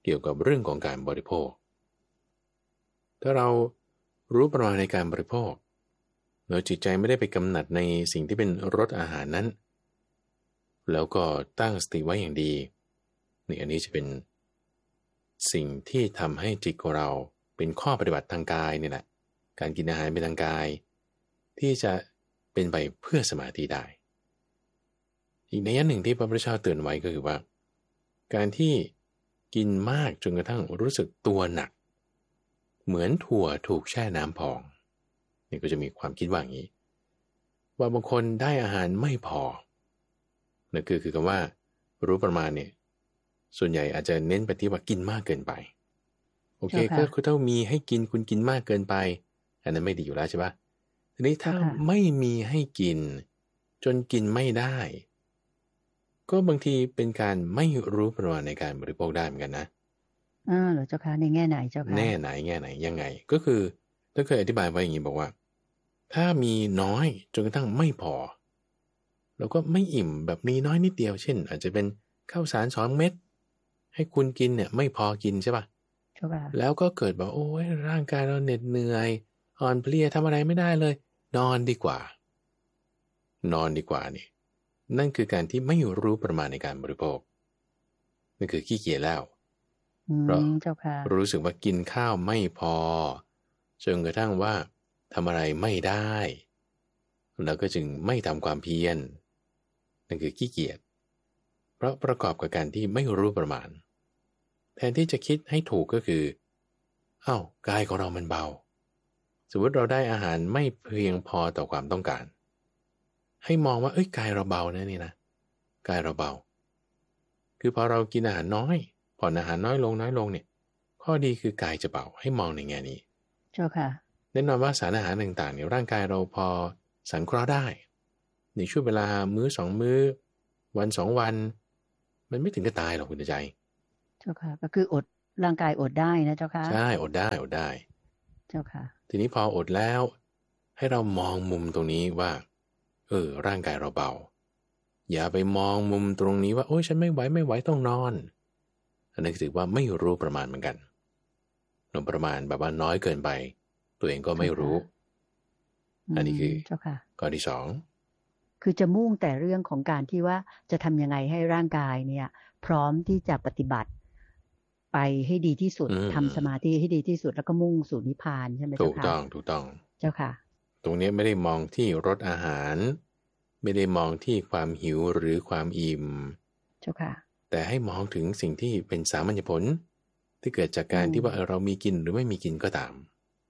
เกี่ยวกับเรื่องของการบริโภคถ้าเรารู้ประมาณในการบริโภคเราจิตใจไม่ได้ไปกำหนัดในสิ่งที่เป็นรสอาหารนั้นแล้วก็ตั้งสติไว้อย่างดีนี่อันนี้จะเป็นสิ่งที่ทำให้จิตของเราเป็นข้อปฏิบัติทางกายนี่แหละการกินอาหารเป็นทางกายที่จะเป็นไปเพื่อสมาธิได้อีกในอย่างหนึ่งที่พระพุทธเจ้าเตือนไว้ก็คือว่าการที่กินมากจนกระทั่งรู้สึกตัวหนักเหมือนถั่วถูกแช่น้ำพองนี่ก็จะมีความคิดว่าอย่างนี้ว่าบางคนได้อาหารไม่พอนั่นคือคือคำว่ารู้ประมาณเนี่ยส่วนใหญ่อาจจะเน้นไปที่ว่ากินมากเกินไปโอเคก็คือถ้ามีให้กินคุณกินมากเกินไปอันนั้นไม่ดีอยู่แล้วใช่ปะทีนี้ถ้าไม่มีให้กินจนกินไม่ได้ก็บางทีเป็นการไม่รู้ประมาณในการบริโภคได้เหมือนกันนะอ่าเหรอเจ้าค่ะในแง่ไหนเจ้าค่ะแน่ไหนแง่ไหนยังไงก็คือถ้าเคยอธิบายไว้อย่างนี้บอกว่าถ้ามีน้อยจนกระทั่งไม่พอแล้วก็ไม่อิ่มแบบมีน้อยนิดเดียวเช่นอาจจะเป็นข้าวสารสองเม็ดให้คุณกินเนี่ยไม่พอกินใช่ป่ะแล้วก็เกิดแบบโอ้ยร่างกายเราเหน็ดเหนื่อยอ่อนเพลียทำอะไรไม่ได้เลยนอนดีกว่านอนดีกว่านี่นั่นคือการที่ไม่รู้ประมาณในการบริโภคนั่นคือขี้เกียจแล้วเพราะรู้สึกว่ากินข้าวไม่พอจนกระทั่งว่าทำอะไรไม่ได้แล้วก็จึงไม่ทำความเพียรนั่นคือขี้เกียจเพราะประกอบกับการที่ไม่รู้ประมาณแทนที่จะคิดให้ถูกก็คืออ้าวกายของเรามันเบาสมมติเราได้อาหารไม่เพียงพอต่อความต้องการให้มองว่าเอ้ยกายเราเบานะนี่นะกายเราเบาคือพอเรากินอาหารน้อยผ่อนอาหารน้อยลงน้อยลงเนี่ยข้อดีคือกายจะเบาให้มองในแง่นี้เจ้าค่ะแน่นอนว่าสารอาหารต่างๆเนี่ยร่างกายเราพอสังเคราะห์ได้ในช่วงเวลามื้อสองมื้อวันสองวันมันไม่ถึงกับตายหรอกคุณใจเจ้าค่ะก็คืออดร่างกายอดได้นะเจ้าค่ะใช่อดได้อดได้เจ้าค่ะทีนี้พออดแล้วให้เรามองมุมตรงนี้ว่าเออร่างกายเราเบาอย่าไปมองมุมตรงนี้ว่าโอ้ยฉันไม่ไหวไม่ไหวต้องนอนอันนี้ถือว่าไม่รู้ประมาณเหมือนกันนอนประมาณแบบว่าน้อยเกินไปตัวเองก็ไม่รู้อันนี้คือข้อที่สองคือจะมุ่งแต่เรื่องของการที่ว่าจะทำยังไงให้ร่างกายเนี่ยพร้อมที่จะปฏิบัติไปให้ดีที่สุดทำสมาธิให้ดีที่สุดแล้วก็มุ่งสู่นิพพานใช่ไหมเจ้าค่ะถูกต้องถูกต้องเจ้าค่ะตรงนี้ไม่ได้มองที่รสอาหารไม่ได้มองที่ความหิวหรือความอิ่มเจ้าค่ะแต่ให้มองถึงสิ่งที่เป็นสามัญญผลที่เกิดจากการที่ว่าเรามีกินหรือไม่มีกินก็ตาม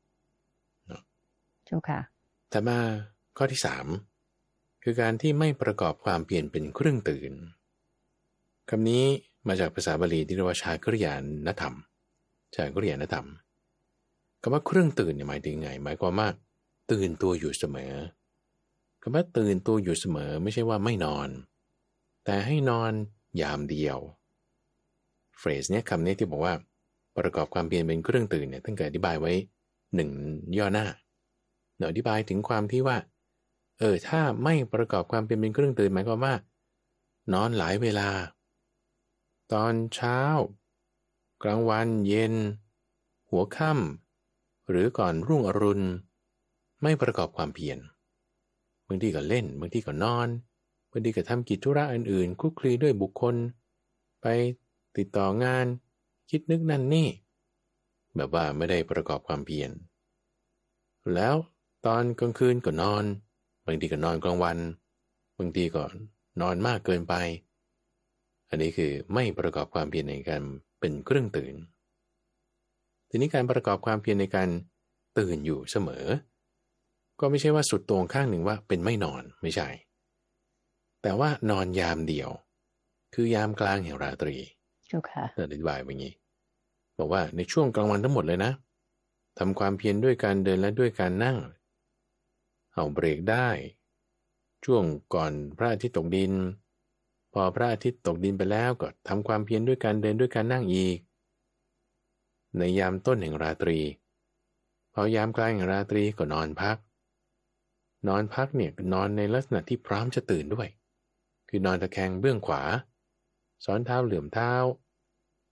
เจ้าค่ะแต่มาข้อที่สามคือการที่ไม่ประกอบความเพียรเป็นเครื่องตื่นคำนี้มาจากภาษาบาลีที่เรียกว่าชากริยานธรรมชากริยานธรรมคำว่าเครื่องตื่นหมายถึงไงหมายความว่าตื่นตัวอยู่เสมอคำว่าตื่นตัวอยู่เสมอไม่ใช่ว่าไม่นอนแต่ให้นอนยามเดียวเฟรสเนี้ยคำนี้ที่บอกว่าประกอบความเพียรเป็นเครื่องตื่นเนี่ยตั้งแต่อธิบายไว้หนึ่งย่อหน้าเดี๋ยวอธิบายถึงความที่ว่าเออถ้าไม่ประกอบความเพียรเป็นเครื่องตื่นหมายความว่านอนหลายเวลาตอนเช้ากลางวันเย็นหัวค่ำหรือก่อนรุ่งอรุณไม่ประกอบความเพียรบางทีก็เล่นบางทีก็นอนบางทีก็ทำกิจธุระอื่นๆคลุกคลีด้วยบุคคลไปติดต่องานคิดนึกนั่นนี่แบบว่าไม่ได้ประกอบความเพียรแล้วตอนกลางคืนก็นอนบางทีก็นอนกลางวันบางทีก็นอนมากเกินไปอันนี้คือไม่ประกอบความเพียรในการเป็นเครื่องตื่นทีนี้การประกอบความเพียรในการตื่นอยู่เสมอก็ไม่ใช่ว่าสุดตรงข้างหนึ่งว่าเป็นไม่นอนไม่ใช่แต่ว่านอนยามเดียวคือยามกลางแห่งราตรีเจ้าค่ะอธิบายแบบนี้บอกว่าในช่วงกลางวันทั้งหมดเลยนะทำความเพียรด้วยการเดินและด้วยการนั่งเอาเบรกได้ช่วงก่อนพระอาทิตย์ตกดินพอพระอาทิตย์ตกดินไปแล้วก็ทำความเพียรด้วยการเดินด้วยการนั่งอีกในยามต้นแห่งราตรีพอยามกลางแห่งราตรีก็นอนพักนอนพักเนี่ยนอนในลักษณะที่พร้อมจะตื่นด้วยคือนอนตะแคงเบื้องขวาซ้อนเท้าเหลื่อมเท้า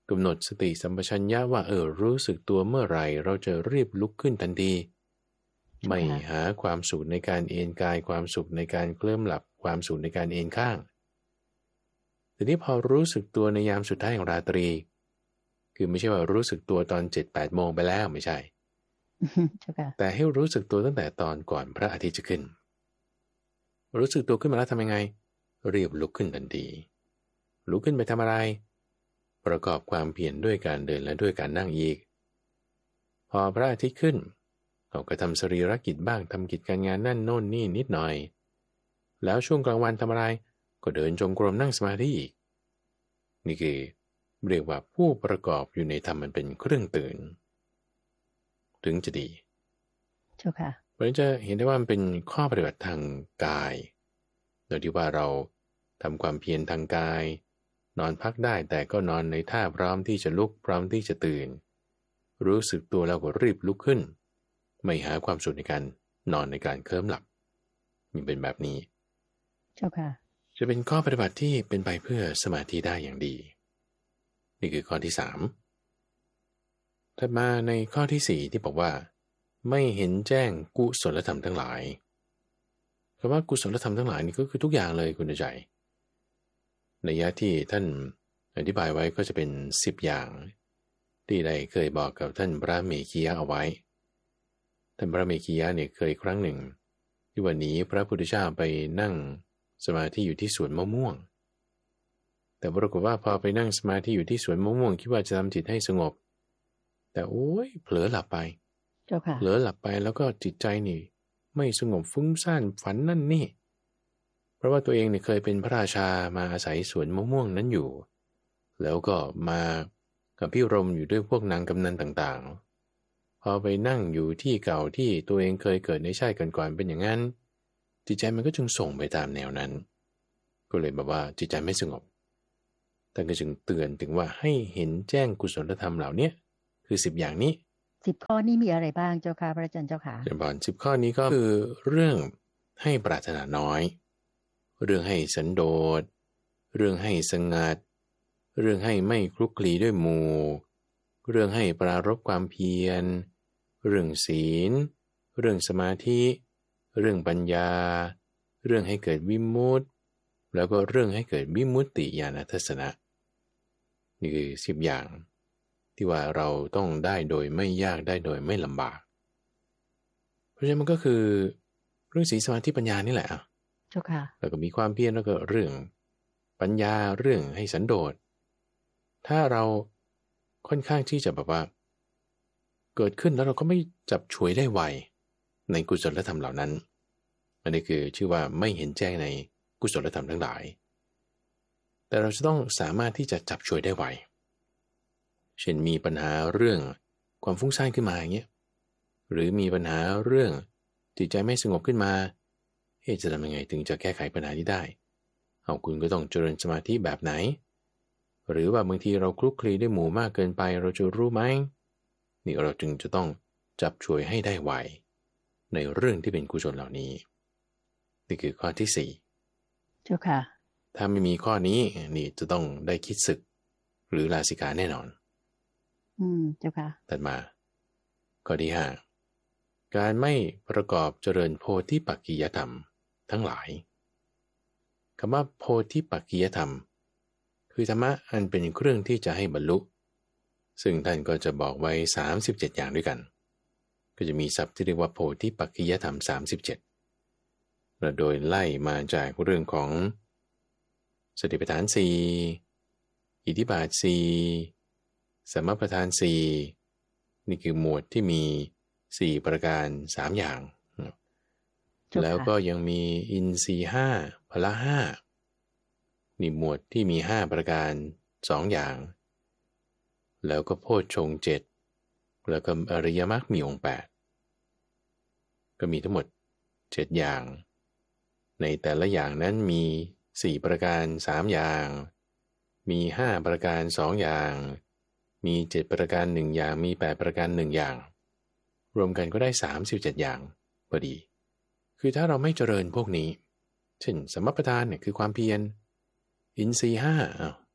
กำหนดสติสัมปชัญญะว่าเออรู้สึกตัวเมื่อไหร่เราจะรีบลุกขึ้นทันทีไม่หาความสุขในการเอนกายความสุขในการเคลิ้มหลับความสุขในการเอนข้างทีนี้พอรู้สึกตัวในยามสุดท้ายของราตรีคือไม่ใช่ว่ารู้สึกตัวตอนเจ็ดแปดโมงไปแล้วไม่ใช่ แต่ให้รู้สึกตัวตั้งแต่ตอนก่อนพระอาทิตย์จะขึ้นรู้สึกตัวขึ้นมาแล้วทำยังไงรีบลุกขึ้นทันทีลุกขึ้นไปทำอะไรประกอบความเพียรด้วยการเดินและด้วยการนั่งอีกพอพระอาทิตย์ขึ้นเราก็ทำสรีรกิจบ้างทำกิจการงานนั่นโน่นนี่นิดหน่อยแล้วช่วงกลางวันทำอะไรก็เดินจงกรมนั่งสมาธิอีกนี่คือเรียกว่าผู้ประกอบอยู่ในธรรมมันเป็นเครื่องตื่นถึงจะดีเจ้าค่ะเพราะฉะนั้นจะเห็นได้ว่ามันเป็นข้อปฏิบัติทางกายโดยที่ว่าเราทำความเพียรทางกายนอนพักได้แต่ก็นอนในท่าพร้อมที่จะลุกพร้อมที่จะตื่นรู้สึกตัวแล้วก็รีบลุกขึ้นไม่หาความสุขในการนอนในการเคลิ้มหลับนี่เป็นแบบนี้เจ้าค่ะจะเป็นข้อปฏิบัติที่เป็นไปเพื่อสมาธิได้อย่างดีนี่คือข้อที่สามถัดมาในข้อที่สี่ที่บอกว่าไม่เห็นแจ้งกุศลธรรมทั้งหลายคำว่ากุศลธรรมทั้งหลายนี่ก็คือทุกอย่างเลยคุณใจในยะที่ท่านอธิบายไว้ก็จะเป็นสิบอย่างที่ได้เคยบอกกับท่านพระเมขียะเอาไว้ท่านพระเมขียะเนี่ยเคยครั้งหนึ่งที่วันนี้พระพุทธเจ้าไปนั่งสมาธิอยู่ที่สวนมะม่วงแต่ปรากฏว่าพอไปนั่งสมาธิอยู่ที่สวนมะม่วงคิดว่าจะทำจิตให้สงบแต่โอ้ยเผลอหลับไปเผลอหลับไปแล้วก็จิตใจนี่ไม่สงบฟุ้งซ่านฝันนั่นนี่เพราะว่าตัวเองเนี่ยเคยเป็นพระราชามาอาศัยสวนมะม่วงนั้นอยู่แล้วก็มากับพี่รมอยู่ด้วยพวกนางกำนันต่างๆพอไปนั่งอยู่ที่เก่าที่ตัวเองเคยเกิดในชาติก่อนๆเป็นอย่างนั้นจิตใจมันก็จึงส่งไปตามแนวนั้นก็เลยแบบว่าจิตใจไม่สงบท่านก็จึงเตือนถึงว่าให้เห็นแจ้งกุศลธรรมเหล่านี้คือสิบอย่างนี้สิบข้อนี้มีอะไรบ้างเจ้าค่ะพระอาจารย์เจ้าค่ะเดี๋ยวบอกสิบข้อนี้ก็คือเรื่องให้ปรารถนาน้อยเรื่องให้สันโดษเรื่องให้สงัดเรื่องให้ไม่คลุกคลีด้วยหมู่เรื่องให้ปรารภความเพียรเรื่องศีลเรื่องสมาธิเรื่องปัญญาเรื่องให้เกิดวิมุตติแล้วก็เรื่องให้เกิดวิมุตติญาณทัศนะนี่คือสิบอย่างที่ว่าเราต้องได้โดยไม่ยากได้โดยไม่ลำบากเพราะฉะนั้นมันก็คือเรื่องศีลสมาธิปัญญานี่แหละเจ้าค่ะแล้วก็มีความเพียรแล้วก็เรื่องปัญญาเรื่องให้สันโดษถ้าเราค่อนข้างที่จะแบบว่าเกิดขึ้นแล้วเราก็ไม่จับฉวยได้ไวในกุศลธรรมเหล่านั้นอันนี้คือชื่อว่าไม่เห็นแจ้งในกุศลธรรมทั้งหลายแต่เราจะต้องสามารถที่จะจับฉวยได้ไวเช่นมีปัญหาเรื่องความฟุ้งซ่านขึ้นมาอย่างเงี้ยหรือมีปัญหาเรื่องจิตใจไม่สงบขึ้นมาเอ๊ะจะทำยังไงถึงจะแก้ไขปัญหานี้ได้เอาคุณก็ต้องเจริญสมาธิแบบไหนหรือว่าบางทีเราคลุกคลีด้วยหมู่มากเกินไปเราจะรู้ไหมนี่เราจึงจะต้องจับฉวยให้ได้ไวในเรื่องที่เป็นกุศลเหล่านี้นี่คือข้อที่สี่เจ้าค่ะถ้าไม่มีข้อนี้นี่จะต้องได้คิดศึกหรือลาสิกขาแน่นอนอืมเจ้าค่ะถัดมาข้อที่ห้าการไม่ประกอบเจริญโพธิปักขิยธรรมทั้งหลายคำว่าโพธิปักขิยธรรมคือธรรมะอันเป็นเครื่องที่จะให้บรรลุซึ่งท่านก็จะบอกไว้สามสิบเจ็ดอย่างด้วยกันก็จะมีศัพท์ที่เรียกว่าโพธิปักขิยธรรมสามสิบเจ็ดและโดยไล่มาจากเรื่องของสติปัฏฐานสี่อิทธิบาทสี่สมปัฏฐานสี่นี่คือหมวดที่มีสี่ประการสามอย่างแล้วก็ยังมีอินทรีย์ห้าพละห้านี่หมวดที่มีห้าประการสองอย่างแล้วก็โพชฌงค์เจ็ดแล้วก็อริยมรรคมีองค์แปดก็มีทั้งหมดเจ็ดอย่างในแต่ละอย่างนั้นมีสี่ประการสามอย่างมีห้าประการสองอย่างมีเจ็ดประการหนึ่งอย่างมีแปดประการหนึ่งอย่างรวมกันก็ได้สามสิบเจ็ดอย่างพอดีคือถ้าเราไม่เจริญพวกนี้เช่นสมปัฏฐานเนี่ยคือความเพียรอินทรีย์ห้าอ้าว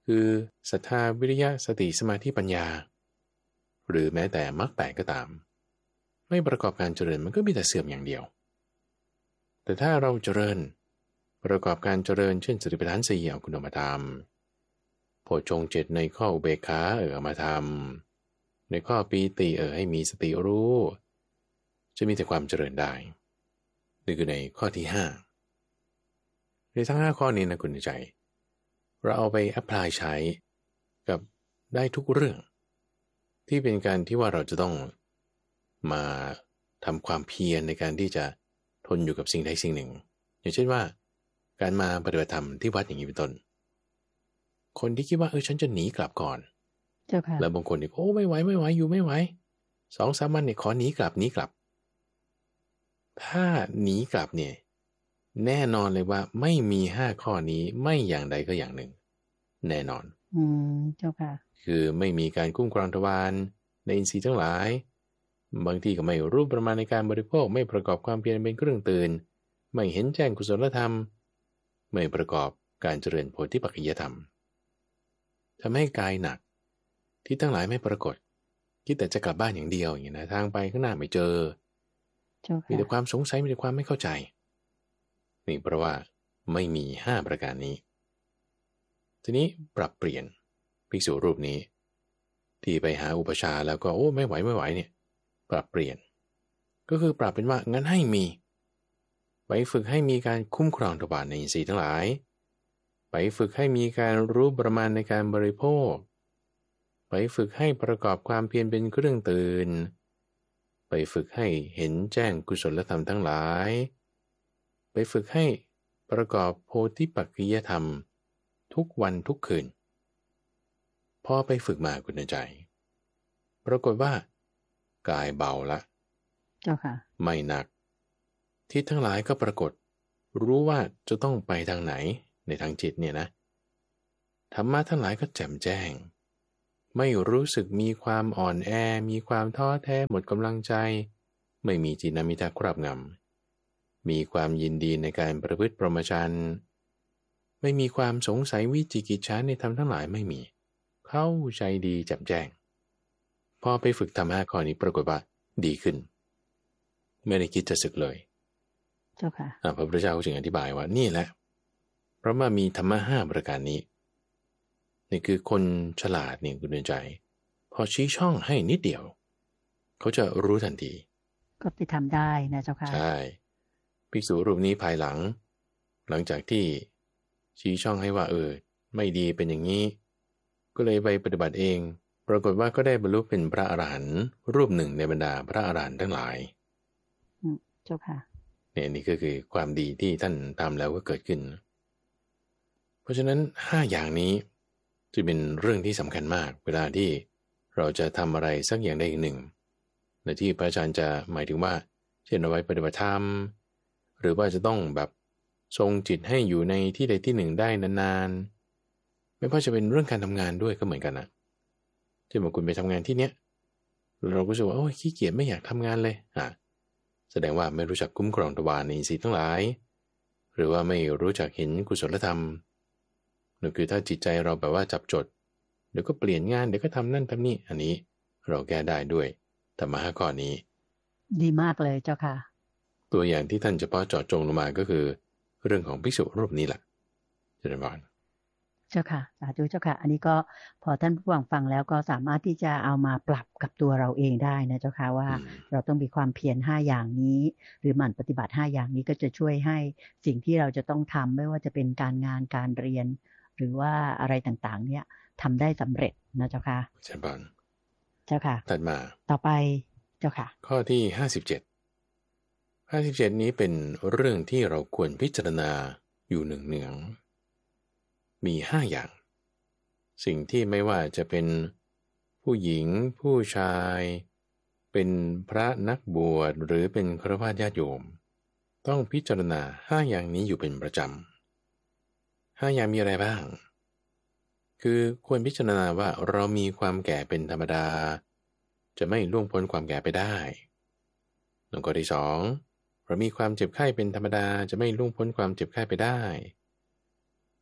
คือศรัทธาวิริยะสติสมาธิปัญญาหรือแม้แต่มรรคแปดก็ตามไม่ประกอบการเจริญมันก็มีแต่เสื่อมอย่างเดียวแต่ถ้าเราเจริญประกอบการเจริญเช่นสติปัฏฐานสี่เอาคุณมาทำโพชฌงค์เจ็ดในข้ออุเบกขาเออเอามาทำในข้อปีติเออให้มีสติรู้จะมีแต่ความเจริญได้นี่คือในข้อที่ห้าในทั้งห้าข้อนี้นะคุณใจเราเอาไปแอพพลายใช้กับได้ทุกเรื่องที่เป็นการที่ว่าเราจะต้องมาทำความเพียรในการที่จะทนอยู่กับสิ่งใดสิ่งหนึ่งอย่างเช่นว่าการมาปฏิบัติธรรมที่วัดอย่างนี้เป็นต้นคนที่คิดว่าเออฉันจะหนีกลับก่อนเจ้าค่ะแล้วบางคนเนี่ยโอ้ไม่ไหวไม่ไหวอยู่ไม่ไหวสองสามวันเนี่ยขอหนีกลับหนีกลับถ้าหนีกลับเนี่ยแน่นอนเลยว่าไม่มีห้าข้อนี้ไม่อย่างใดก็อย่างหนึ่งแน่นอนอืมเจ้าค่ะคือไม่มีการคุ้มครองทวารในอินทรีย์ทั้งหลายบางทีก็ไม่รู้ประมาณในการบริโภคไม่ประกอบความเพียรเป็นเครื่องตื่นไม่เห็นแจ้งกุศลธรรมไม่ประกอบการเจริญโพธิปัจจยธรรมทำให้กายหนักที่ทั้งหลายไม่ปรากฏคิดแต่จะกลับบ้านอย่างเดียวอย่างนี้นะทางไปข้างหน้าไม่เจอมีแต่ความสงสัยมีแต่ความไม่เข้าใจนี่เพราะว่าไม่มีห้าประการนี้ทีนี้ปรับเปลี่ยนภิกษุรูปนี้ที่ไปหาอุปชาแล้วก็โอ้ไม่ไหวไม่ไหวเนี่ยปรับเปลี่ยนก็คือปรับเป็นว่างั้นให้มีไปฝึกให้มีการคุ้มครองทวารในอินทรีย์ทั้งหลายไปฝึกให้มีการรู้ประมาณในการบริโภคไปฝึกให้ประกอบความเพียรเป็นเครื่องตื่นไปฝึกให้เห็นแจ้งกุศลธรรมทั้งหลายไปฝึกให้ประกอบโพธิปัจจยธรรมทุกวันทุกคืนพอไปฝึกมาคุณใจปรากฏว่ากายเบาละเจ้าค่ะไม่หนักทิศทั้งหลายก็ปรากฏรู้ว่าจะต้องไปทางไหนในทางจิตเนี่ยนะธรรมะทั้งหลายก็แจ่มแจ้งไม่รู้สึกมีความอ่อนแอมีความท้อแท้หมดกำลังใจไม่มีจิตนามิตาครอบงำมีความยินดีในการประพฤติพรหมจรรย์ไม่มีความสงสัยวิจิกิจฉาในธรรมทั้งหลายไม่มีเข้าใจดีแจ่มแจ้งพอไปฝึกธรรมะข้อนี้ปรากฏว่าดีขึ้นไม่ได้คิดจะสึกเลยเจ้าค่ะพระพุทธเจ้าจึงอธิบายว่านี่แหละเพราะว่ามีธรรมะห้าประการนี้นี่คือคนฉลาดเนี่ยคุณเดินใจพอชี้ช่องให้นิดเดียวเขาจะรู้ทันทีก็ไปทำได้นะเจ้าค่ะใช่ภิกษุรูปนี้ภายหลังหลังจากที่ชี้ช่องให้ว่าเออไม่ดีเป็นอย่างนี้ก็เลยไปปฏิบัติเองปรากฏว่าก็ได้บรรลุเป็นพระอรหันต์รูปหนึ่งในบรรดาพระอรหันต์ทั้งหลายอืมเจ้าค่ะเนี่ยนี่ก็คือความดีที่ท่านทำแล้วก็เกิดขึ้นเพราะฉะนั้นห้าอย่างนี้จะเป็นเรื่องที่สำคัญมากเวลาที่เราจะทำอะไรสักอย่างใดอย่างหนึ่งในที่พระอาจารย์จะหมายถึงว่าเช่นเอาไว้ปฏิบัติธรรมหรือว่าจะต้องแบบทรงจิตให้อยู่ในที่ใดที่หนึ่งได้นานๆไม่ว่าจะเป็นเรื่องการทำงานด้วยก็เหมือนกันนะเช่นบางคนไปทำงานที่เนี้ยเราก็รู้สึกว่าโอ้ยขี้เกียจไม่อยากทำงานเลยอ่ะแสดงว่าไม่รู้จักคุ้มครองทวารในอินทรีย์ทั้งหลายหรือว่าไม่รู้จักเห็นกุศลธรรมนั่นคือถ้าจิตใจเราแบบว่าจับจดเดี๋ยวก็เปลี่ยนงานเดี๋ยวก็ทำนั่นทำนี่อันนี้เราแก้ได้ด้วยธรรมะห้าข้อนี้ดีมากเลยเจ้าค่ะตัวอย่างที่ท่านเฉพาะเจาะจงลงมาก็คือเรื่องของภิกษุรูปนี้แหละเจริญพรเจ้าค่ะสาธุเจ้าค่ะอันนี้ก็พอท่านผู้ฟังฟังแล้วก็สามารถที่จะเอามาปรับกับตัวเราเองได้นะเจ้าค่ะว่าเราต้องมีความเพียรห้าอย่างนี้หรือหมั่นปฏิบัติห้าอย่างนี้ก็จะช่วยให้สิ่งที่เราจะต้องทำไม่ว่าจะเป็นการงานการเรียนหรือว่าอะไรต่างๆเนี่ยทำได้สำเร็จนะเจ้าค่ะเจริญพรเจ้าค่ะถัดมาต่อไปเจ้าค่ะข้อที่ห้าสิบเจ็ดห้าสิบเจ็ดนี้เป็นเรื่องที่เราควรพิจารณาอยู่เนืองๆมีห้าอย่างสิ่งที่ไม่ว่าจะเป็นผู้หญิงผู้ชายเป็นพระนักบวชหรือเป็นฆราวาสญาติโยมต้องพิจารณาห้าอย่างนี้อยู่เป็นประจำห้าอย่างมีอะไรบ้างคือควรพิจารณาว่าเรามีความแก่เป็นธรรมดาจะไม่ล่วงพ้นความแก่ไปได้แล้วก็ที่สองเรามีความเจ็บไข้เป็นธรรมดาจะไม่ล่วงพ้นความเจ็บไข้ไปได้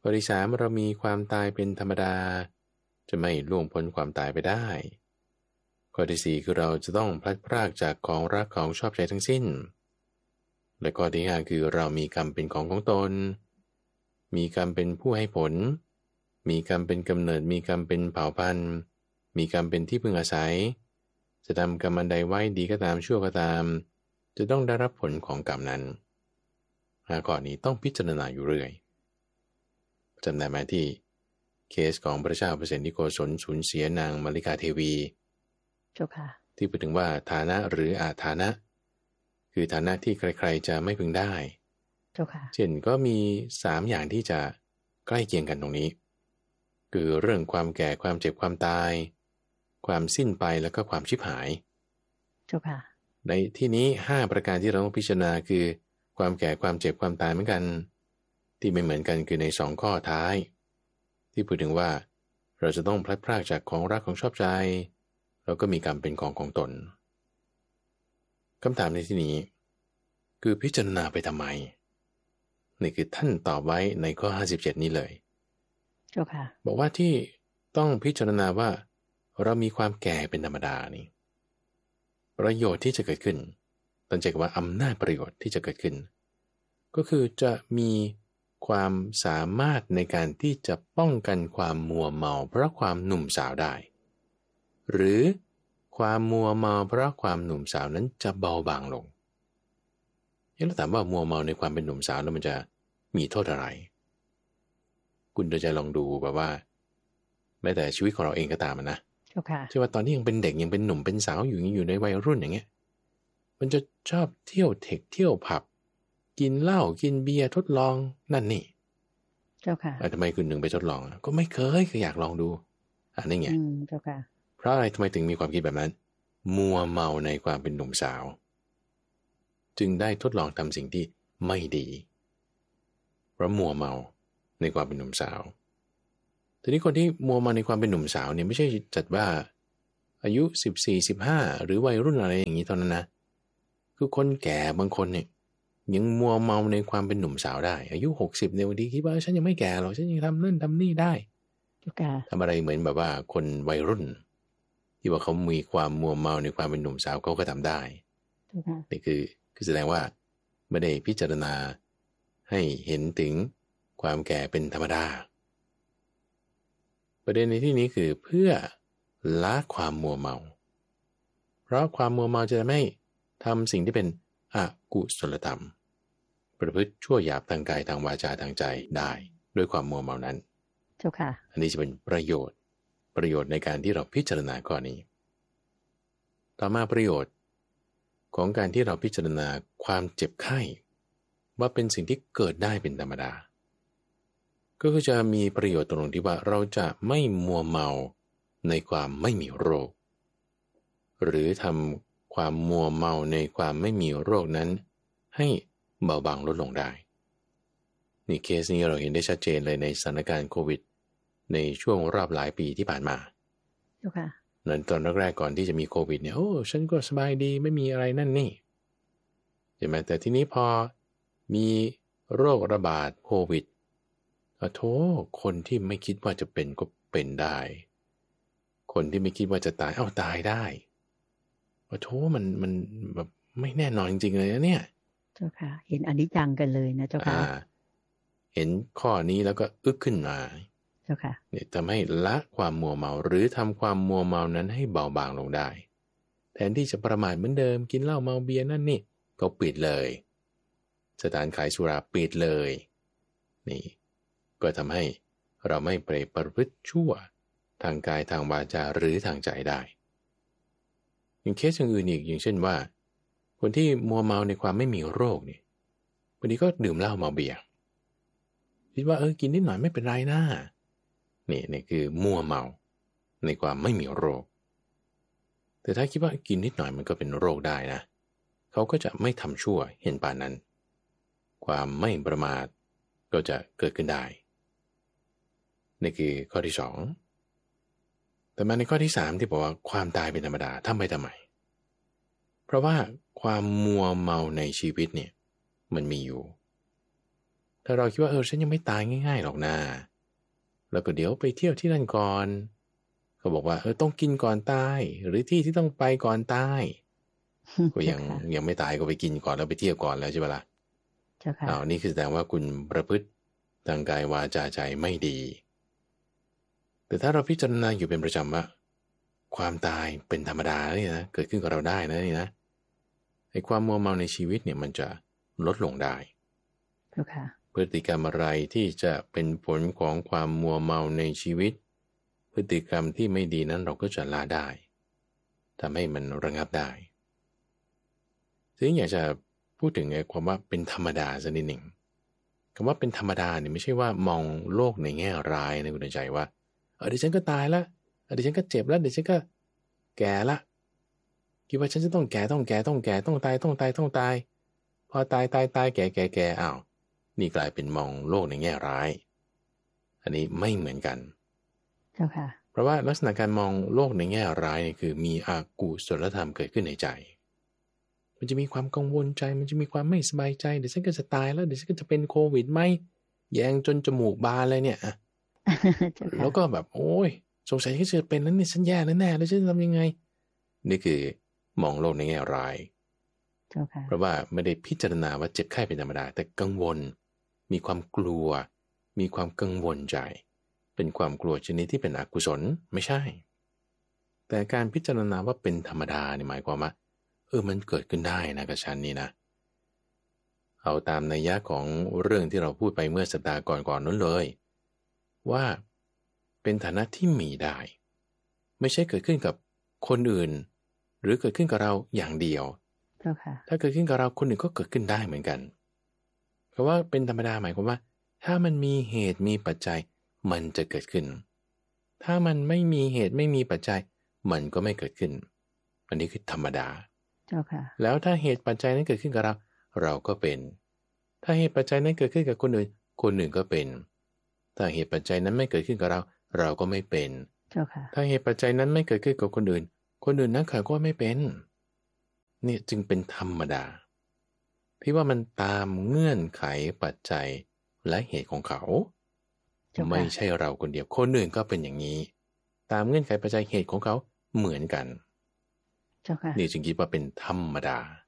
ข้อที่สามเรามีความตายเป็นธรรมดาจะไม่ล่วงพ้นความตายไปได้ข้อที่สี่คือเราจะต้องพลัดพรากจากของรักของชอบใจทั้งสิ้นและข้อที่ห้าคือเรามีกรรมเป็นของของตนมีกรรมเป็นผู้ให้ผลมีกรรมเป็นกำเนิดมีกรรมเป็นเผ่าพันธุ์มีกรรมเป็นที่พึ่งอาศัยจะทำกรรมอันใดไว้ดีก็ตามชั่วก็ตามจะต้องได้รับผลของกรรมนั้นห้าข้อนี้ต้องพิจารณาอยู่เรื่อยจำได้ไหมที่เคสของพระเจ้าเปรตที่โกศลสูญเสียนางมาริกาเทวีเจ้าค่ะที่พูดถึงว่าฐานะหรืออาฐานะคือฐานะที่ใครๆจะไม่พึงได้เจ้าค่ะเช่นก็มีสามอย่างที่จะใกล้เคียงกันตรงนี้คือเรื่องความแก่ความเจ็บความตายความสิ้นไปแล้วก็ความชิบหายเจ้าค่ะในที่นี้ห้าประการที่เราต้องพิจารณาคือความแก่ความเจ็บความตายเหมือนกันที่ไม่เหมือนกันคือในสองข้อท้ายที่พูดถึงว่าเราจะต้องพลัดพรากจากของรักของชอบใจเราก็มีกรรมเป็นของของตนคำถามในที่นี้คือพิจารณาไปทำไมนี่คือท่านตอบไว้ในข้อห้าสิบเจ็ดนี้เลยเจ้าค่ะบอกว่าที่ต้องพิจารณาว่าเรามีความแก่เป็นธรรมดานี่ประโยชน์ที่จะเกิดขึ้นตั้งใจว่าอำนาจประโยชน์ที่จะเกิดขึ้นก็คือจะมีความสามารถในการที่จะป้องกันความมัวเมาเพราะความหนุ่มสาวได้หรือความมัวเมาเพราะความหนุ่มสาวนั้นจะเบาบางลงยังเราถามว่ามัวเมาในความเป็นหนุ่มสาวแล้วมันจะมีโทษอะไรคุณเดี๋ยวจะลองดูแบบว่าแม้แต่ชีวิตของเราเองก็ตามนะใช่ว่าตอนที่ยังเป็นเด็กยังเป็นหนุ่มเป็นสาวอยู่อยู่ในวัยรุ่นอย่างเงี้ยมันจะชอบเที่ยวเทคเที่ยวผับกินเหล้ากินเบียร์ทดลองนั่นนี่เจ้าค่ะทำไมคุณหนึ่งไปทดลองก็ไม่เคยคืออยากลองดูอันนี้ไงเจ้าค่ะเพราะอะไรทำไมถึงมีความคิดแบบนั้นมัวเมาในความเป็นหนุ่มสาวจึงได้ทดลองทำสิ่งที่ไม่ดีเพราะมัวเมาในความเป็นหนุ่มสาวทีนี้คนที่มัวเมาในความเป็นหนุ่มสาวเนี่ยไม่ใช่จัดว่าอายุสิบสี่ สิบห้าหรือวัยรุ่นอะไรอย่างนี้เท่านั้นนะคือคนแก่บางคนเนี่ยยังมัวเมาในความเป็นหนุ่มสาวได้อายุหกสิบเนี่ยบางทีคิดว่าฉันยังไม่แก่หรอกฉันยังทำนั่นทำนี่ได้ทำอะไรเหมือนแบบว่าคนวัยรุ่นที่ว่าเขามีความมัวเมาในความเป็นหนุ่มสาวเขาก็ทำได้นี่คือคือแสดงว่าไม่ได้พิจารณาให้เห็นถึงความแก่เป็นธรรมดาประเด็นในที่นี้คือเพื่อละความมัวเมาเพราะความมัวเมาจะทำให้ทำสิ่งที่เป็นอกุศลธรรมประพฤติชั่วหยาบทางกายทางวาจาทางใจได้ด้วยความมัวเมานั้นเจ้าค่ะอันนี้จะเป็นประโยชน์ประโยชน์ในการที่เราพิจารณาข้อนี้ต่อมาประโยชน์ของการที่เราพิจารณาความเจ็บไข้ว่าเป็นสิ่งที่เกิดได้เป็นธรรมดาก็คือจะมีประโยชน์ตรงที่ว่าเราจะไม่มัวเมาในความไม่มีโรคหรือทำความมัวเมาในความไม่มีโรคนั้นให้เบาบางลดลงได้นี่เคสนี้เราเห็นได้ชัดเจนเลยในสถานการณ์โควิดในช่วงรอบหลายปีที่ผ่านมาค่ะนั่นตอนแรกๆก่อนที่จะมีโควิดเนี่ยโอ้ฉันก็สบายดีไม่มีอะไรนั่นนี่ใช่ไหมแต่ทีนี้พอมีโรคระบาดโควิดอะโธ่คนที่ไม่คิดว่าจะเป็นก็เป็นได้คนที่ไม่คิดว่าจะตายเอ้าตายได้อะโธ่มันมันแบบไม่แน่นอนจริงๆเลยนะเนี่ยเจ้าค่ะเห็นอนิจจังกันเลยนะเจ้าค่ะเห็นข้อนี้แล้วก็อึกขึ้นมาเจ้าค่ะเนี่ยทำให้ละความมัวเมาหรือทำความมัวเมานั้นให้เบาบางลงได้แทนที่จะประมาทเหมือนเดิมกินเหล้าเมาเบียร์นั่นนี่ก็ปิดเลยสถานขายสุราปิดเลยนี่ก็ทำให้เราไม่ไปประพฤติชั่วทางกายทางวาจาหรือทางใจได้อย่างเคสอื่นอีกอย่างเช่นว่าคนที่มัวเมาในความไม่มีโรคเนี่ยบางทีก็ดื่มเหล้าเมาเบียร์คิดว่าเออกินนิดหน่อยไม่เป็นไรนะนี่นี่คือมัวเมาในความไม่มีโรคแต่ถ้าคิดว่ากินนิดหน่อยมันก็เป็นโรคได้นะเขาก็จะไม่ทำชั่วเห็นป่านนั้นความไม่ประมาทก็จะเกิดขึ้นได้นี่คือข้อที่สองแต่มาในข้อที่สามที่บอกว่าความตายเป็นธรรมดาทำไปทำไมเพราะว่าความมัวเมาในชีวิตเนี่ยมันมีอยู่ถ้าเราคิดว่าเออฉันยังไม่ตายง่ายๆหรอกนะแล้วก็เดี๋ยวไปเที่ยวที่นั่นก่อนเขาบอกว่าเออต้องกินก่อนตายหรือที่ที่ต้องไปก่อนตายก็ยังยังไม่ตายก็ไปกินก่อนแล้วไปเที่ยวก่อนแล้วใช่ไหมล่ะอ้าวนี่คือแสดงว่าคุณประพฤติทางกายวาจาใจไม่ดีแต่ถ้าเราพิจารณาอยู่เป็นประจำว่าความตายเป็นธรรมดาเนี่ยนะเกิดขึ้นกับเราได้นะนี่นะไอ้ความมัวเมาในชีวิตเนี่ยมันจะลดลงได้พฤติกรรมอะไรที่จะเป็นผลของความมัวเมาในชีวิตพฤติกรรมที่ไม่ดีนั้นเราก็จะละได้ทำให้มันระงับได้ซึ่งอยากจะพูดถึงไอ้ความว่าเป็นธรรมดาสักนิดหนึ่งคำว่าเป็นธรรมดาเนี่ยไม่ใช่ว่ามองโลกในแง่ร้ายนะคุณใจว่าเออเดี๋ยวฉันก็ตายละเดี๋ยวฉันก็เจ็บแล้วเดี๋ยวฉันก็แก่ละคิดว่าฉันจะต้องแก่ต้องแก่ต้องแก่ต้องตายต้องตายต้องตายพอตายตายตายแก่แก่แก่อ้าวนี่กลายเป็นมองโลกในแง่ร้ายอันนี้ไม่เหมือนกันเจ้าค่ะเพราะว่าลักษณะการมองโลกในแง่ร้ายนี่คือมีอกุศลธรรมเกิดขึ้นในใจมันจะมีความกังวลใจมันจะมีความไม่สบายใจเดี๋ยวฉันก็จะตายแล้วเดี๋ยวฉันก็จะเป็นโควิดไหมแยงจนจมูกบานเลยเนี่ยอะ แล้วก็แบบโอ้ยสงสัยที่จะเป็นนั้นเนี่ยฉันแย่แน่ๆแล้วฉันจะทำยังไงนี่คือมองโลกในแง่ร้ายเพราะว่าไม่ได้พิจารณาว่าเจ็บไข้เป็นธรรมดาแต่กังวลมีความกลัวมีความกังวลใจเป็นความกลัวชนิดที่เป็นอกุศลไม่ใช่แต่การพิจารณาว่าเป็นธรรมดาเนี่ยหมายความว่าเออมันเกิดขึ้นได้นะกับฉันนี่นะเอาตามนัยยะของเรื่องที่เราพูดไปเมื่อสัปดาห์ก่อนๆนั้นเลยว่าเป็นฐานะที่มีได้ไม่ใช่เกิดขึ้นกับคนอื่นหรือเกิดขึ้นกับเราอย่างเดียวถ้าเกิดขึ้นกับเราคนอื่นก็เกิดขึ้นได้เหมือนกันเพราะว่าเป็นธรรมดาหมายความว่าถ้ามันมีเหตุมีปัจจัยมันจะเกิดขึ้นถ้ามันไม่มีเหตุไม่มีปัจจัยมันก็ไม่เกิดขึ้นอันนี้คือธรรมดาแล้วถ้าเหตุปัจจัยนั้นเกิดขึ้นกับเราเราก็เป็นถ้าเหตุปัจจัยนั้นเกิดขึ้นกับคนอื่นคนอื่นก็เป็นถ้าเหตุปัจจัยนั้นไม่เกิดขึ้นกับเราเราก็ไม่เป็นถ้าเหตุปัจจัยนั้นไม่เกิดขึ้นกับคนอื่นคนอื่นนั้นเขาก็ไม่เป็นนี่จึงเป็นธรรมดาที่ว่ามันตามเงื่อนไขปัจจัยและเหตุของเขาไม่ใช่เราคนเดียวคนอื่นก็เป็นอย่างนี้ตามเงื่อนไขปัจจัยเหตุของเขาเหมือนกันนี่จึงคิดว่าเป็นธรรมดา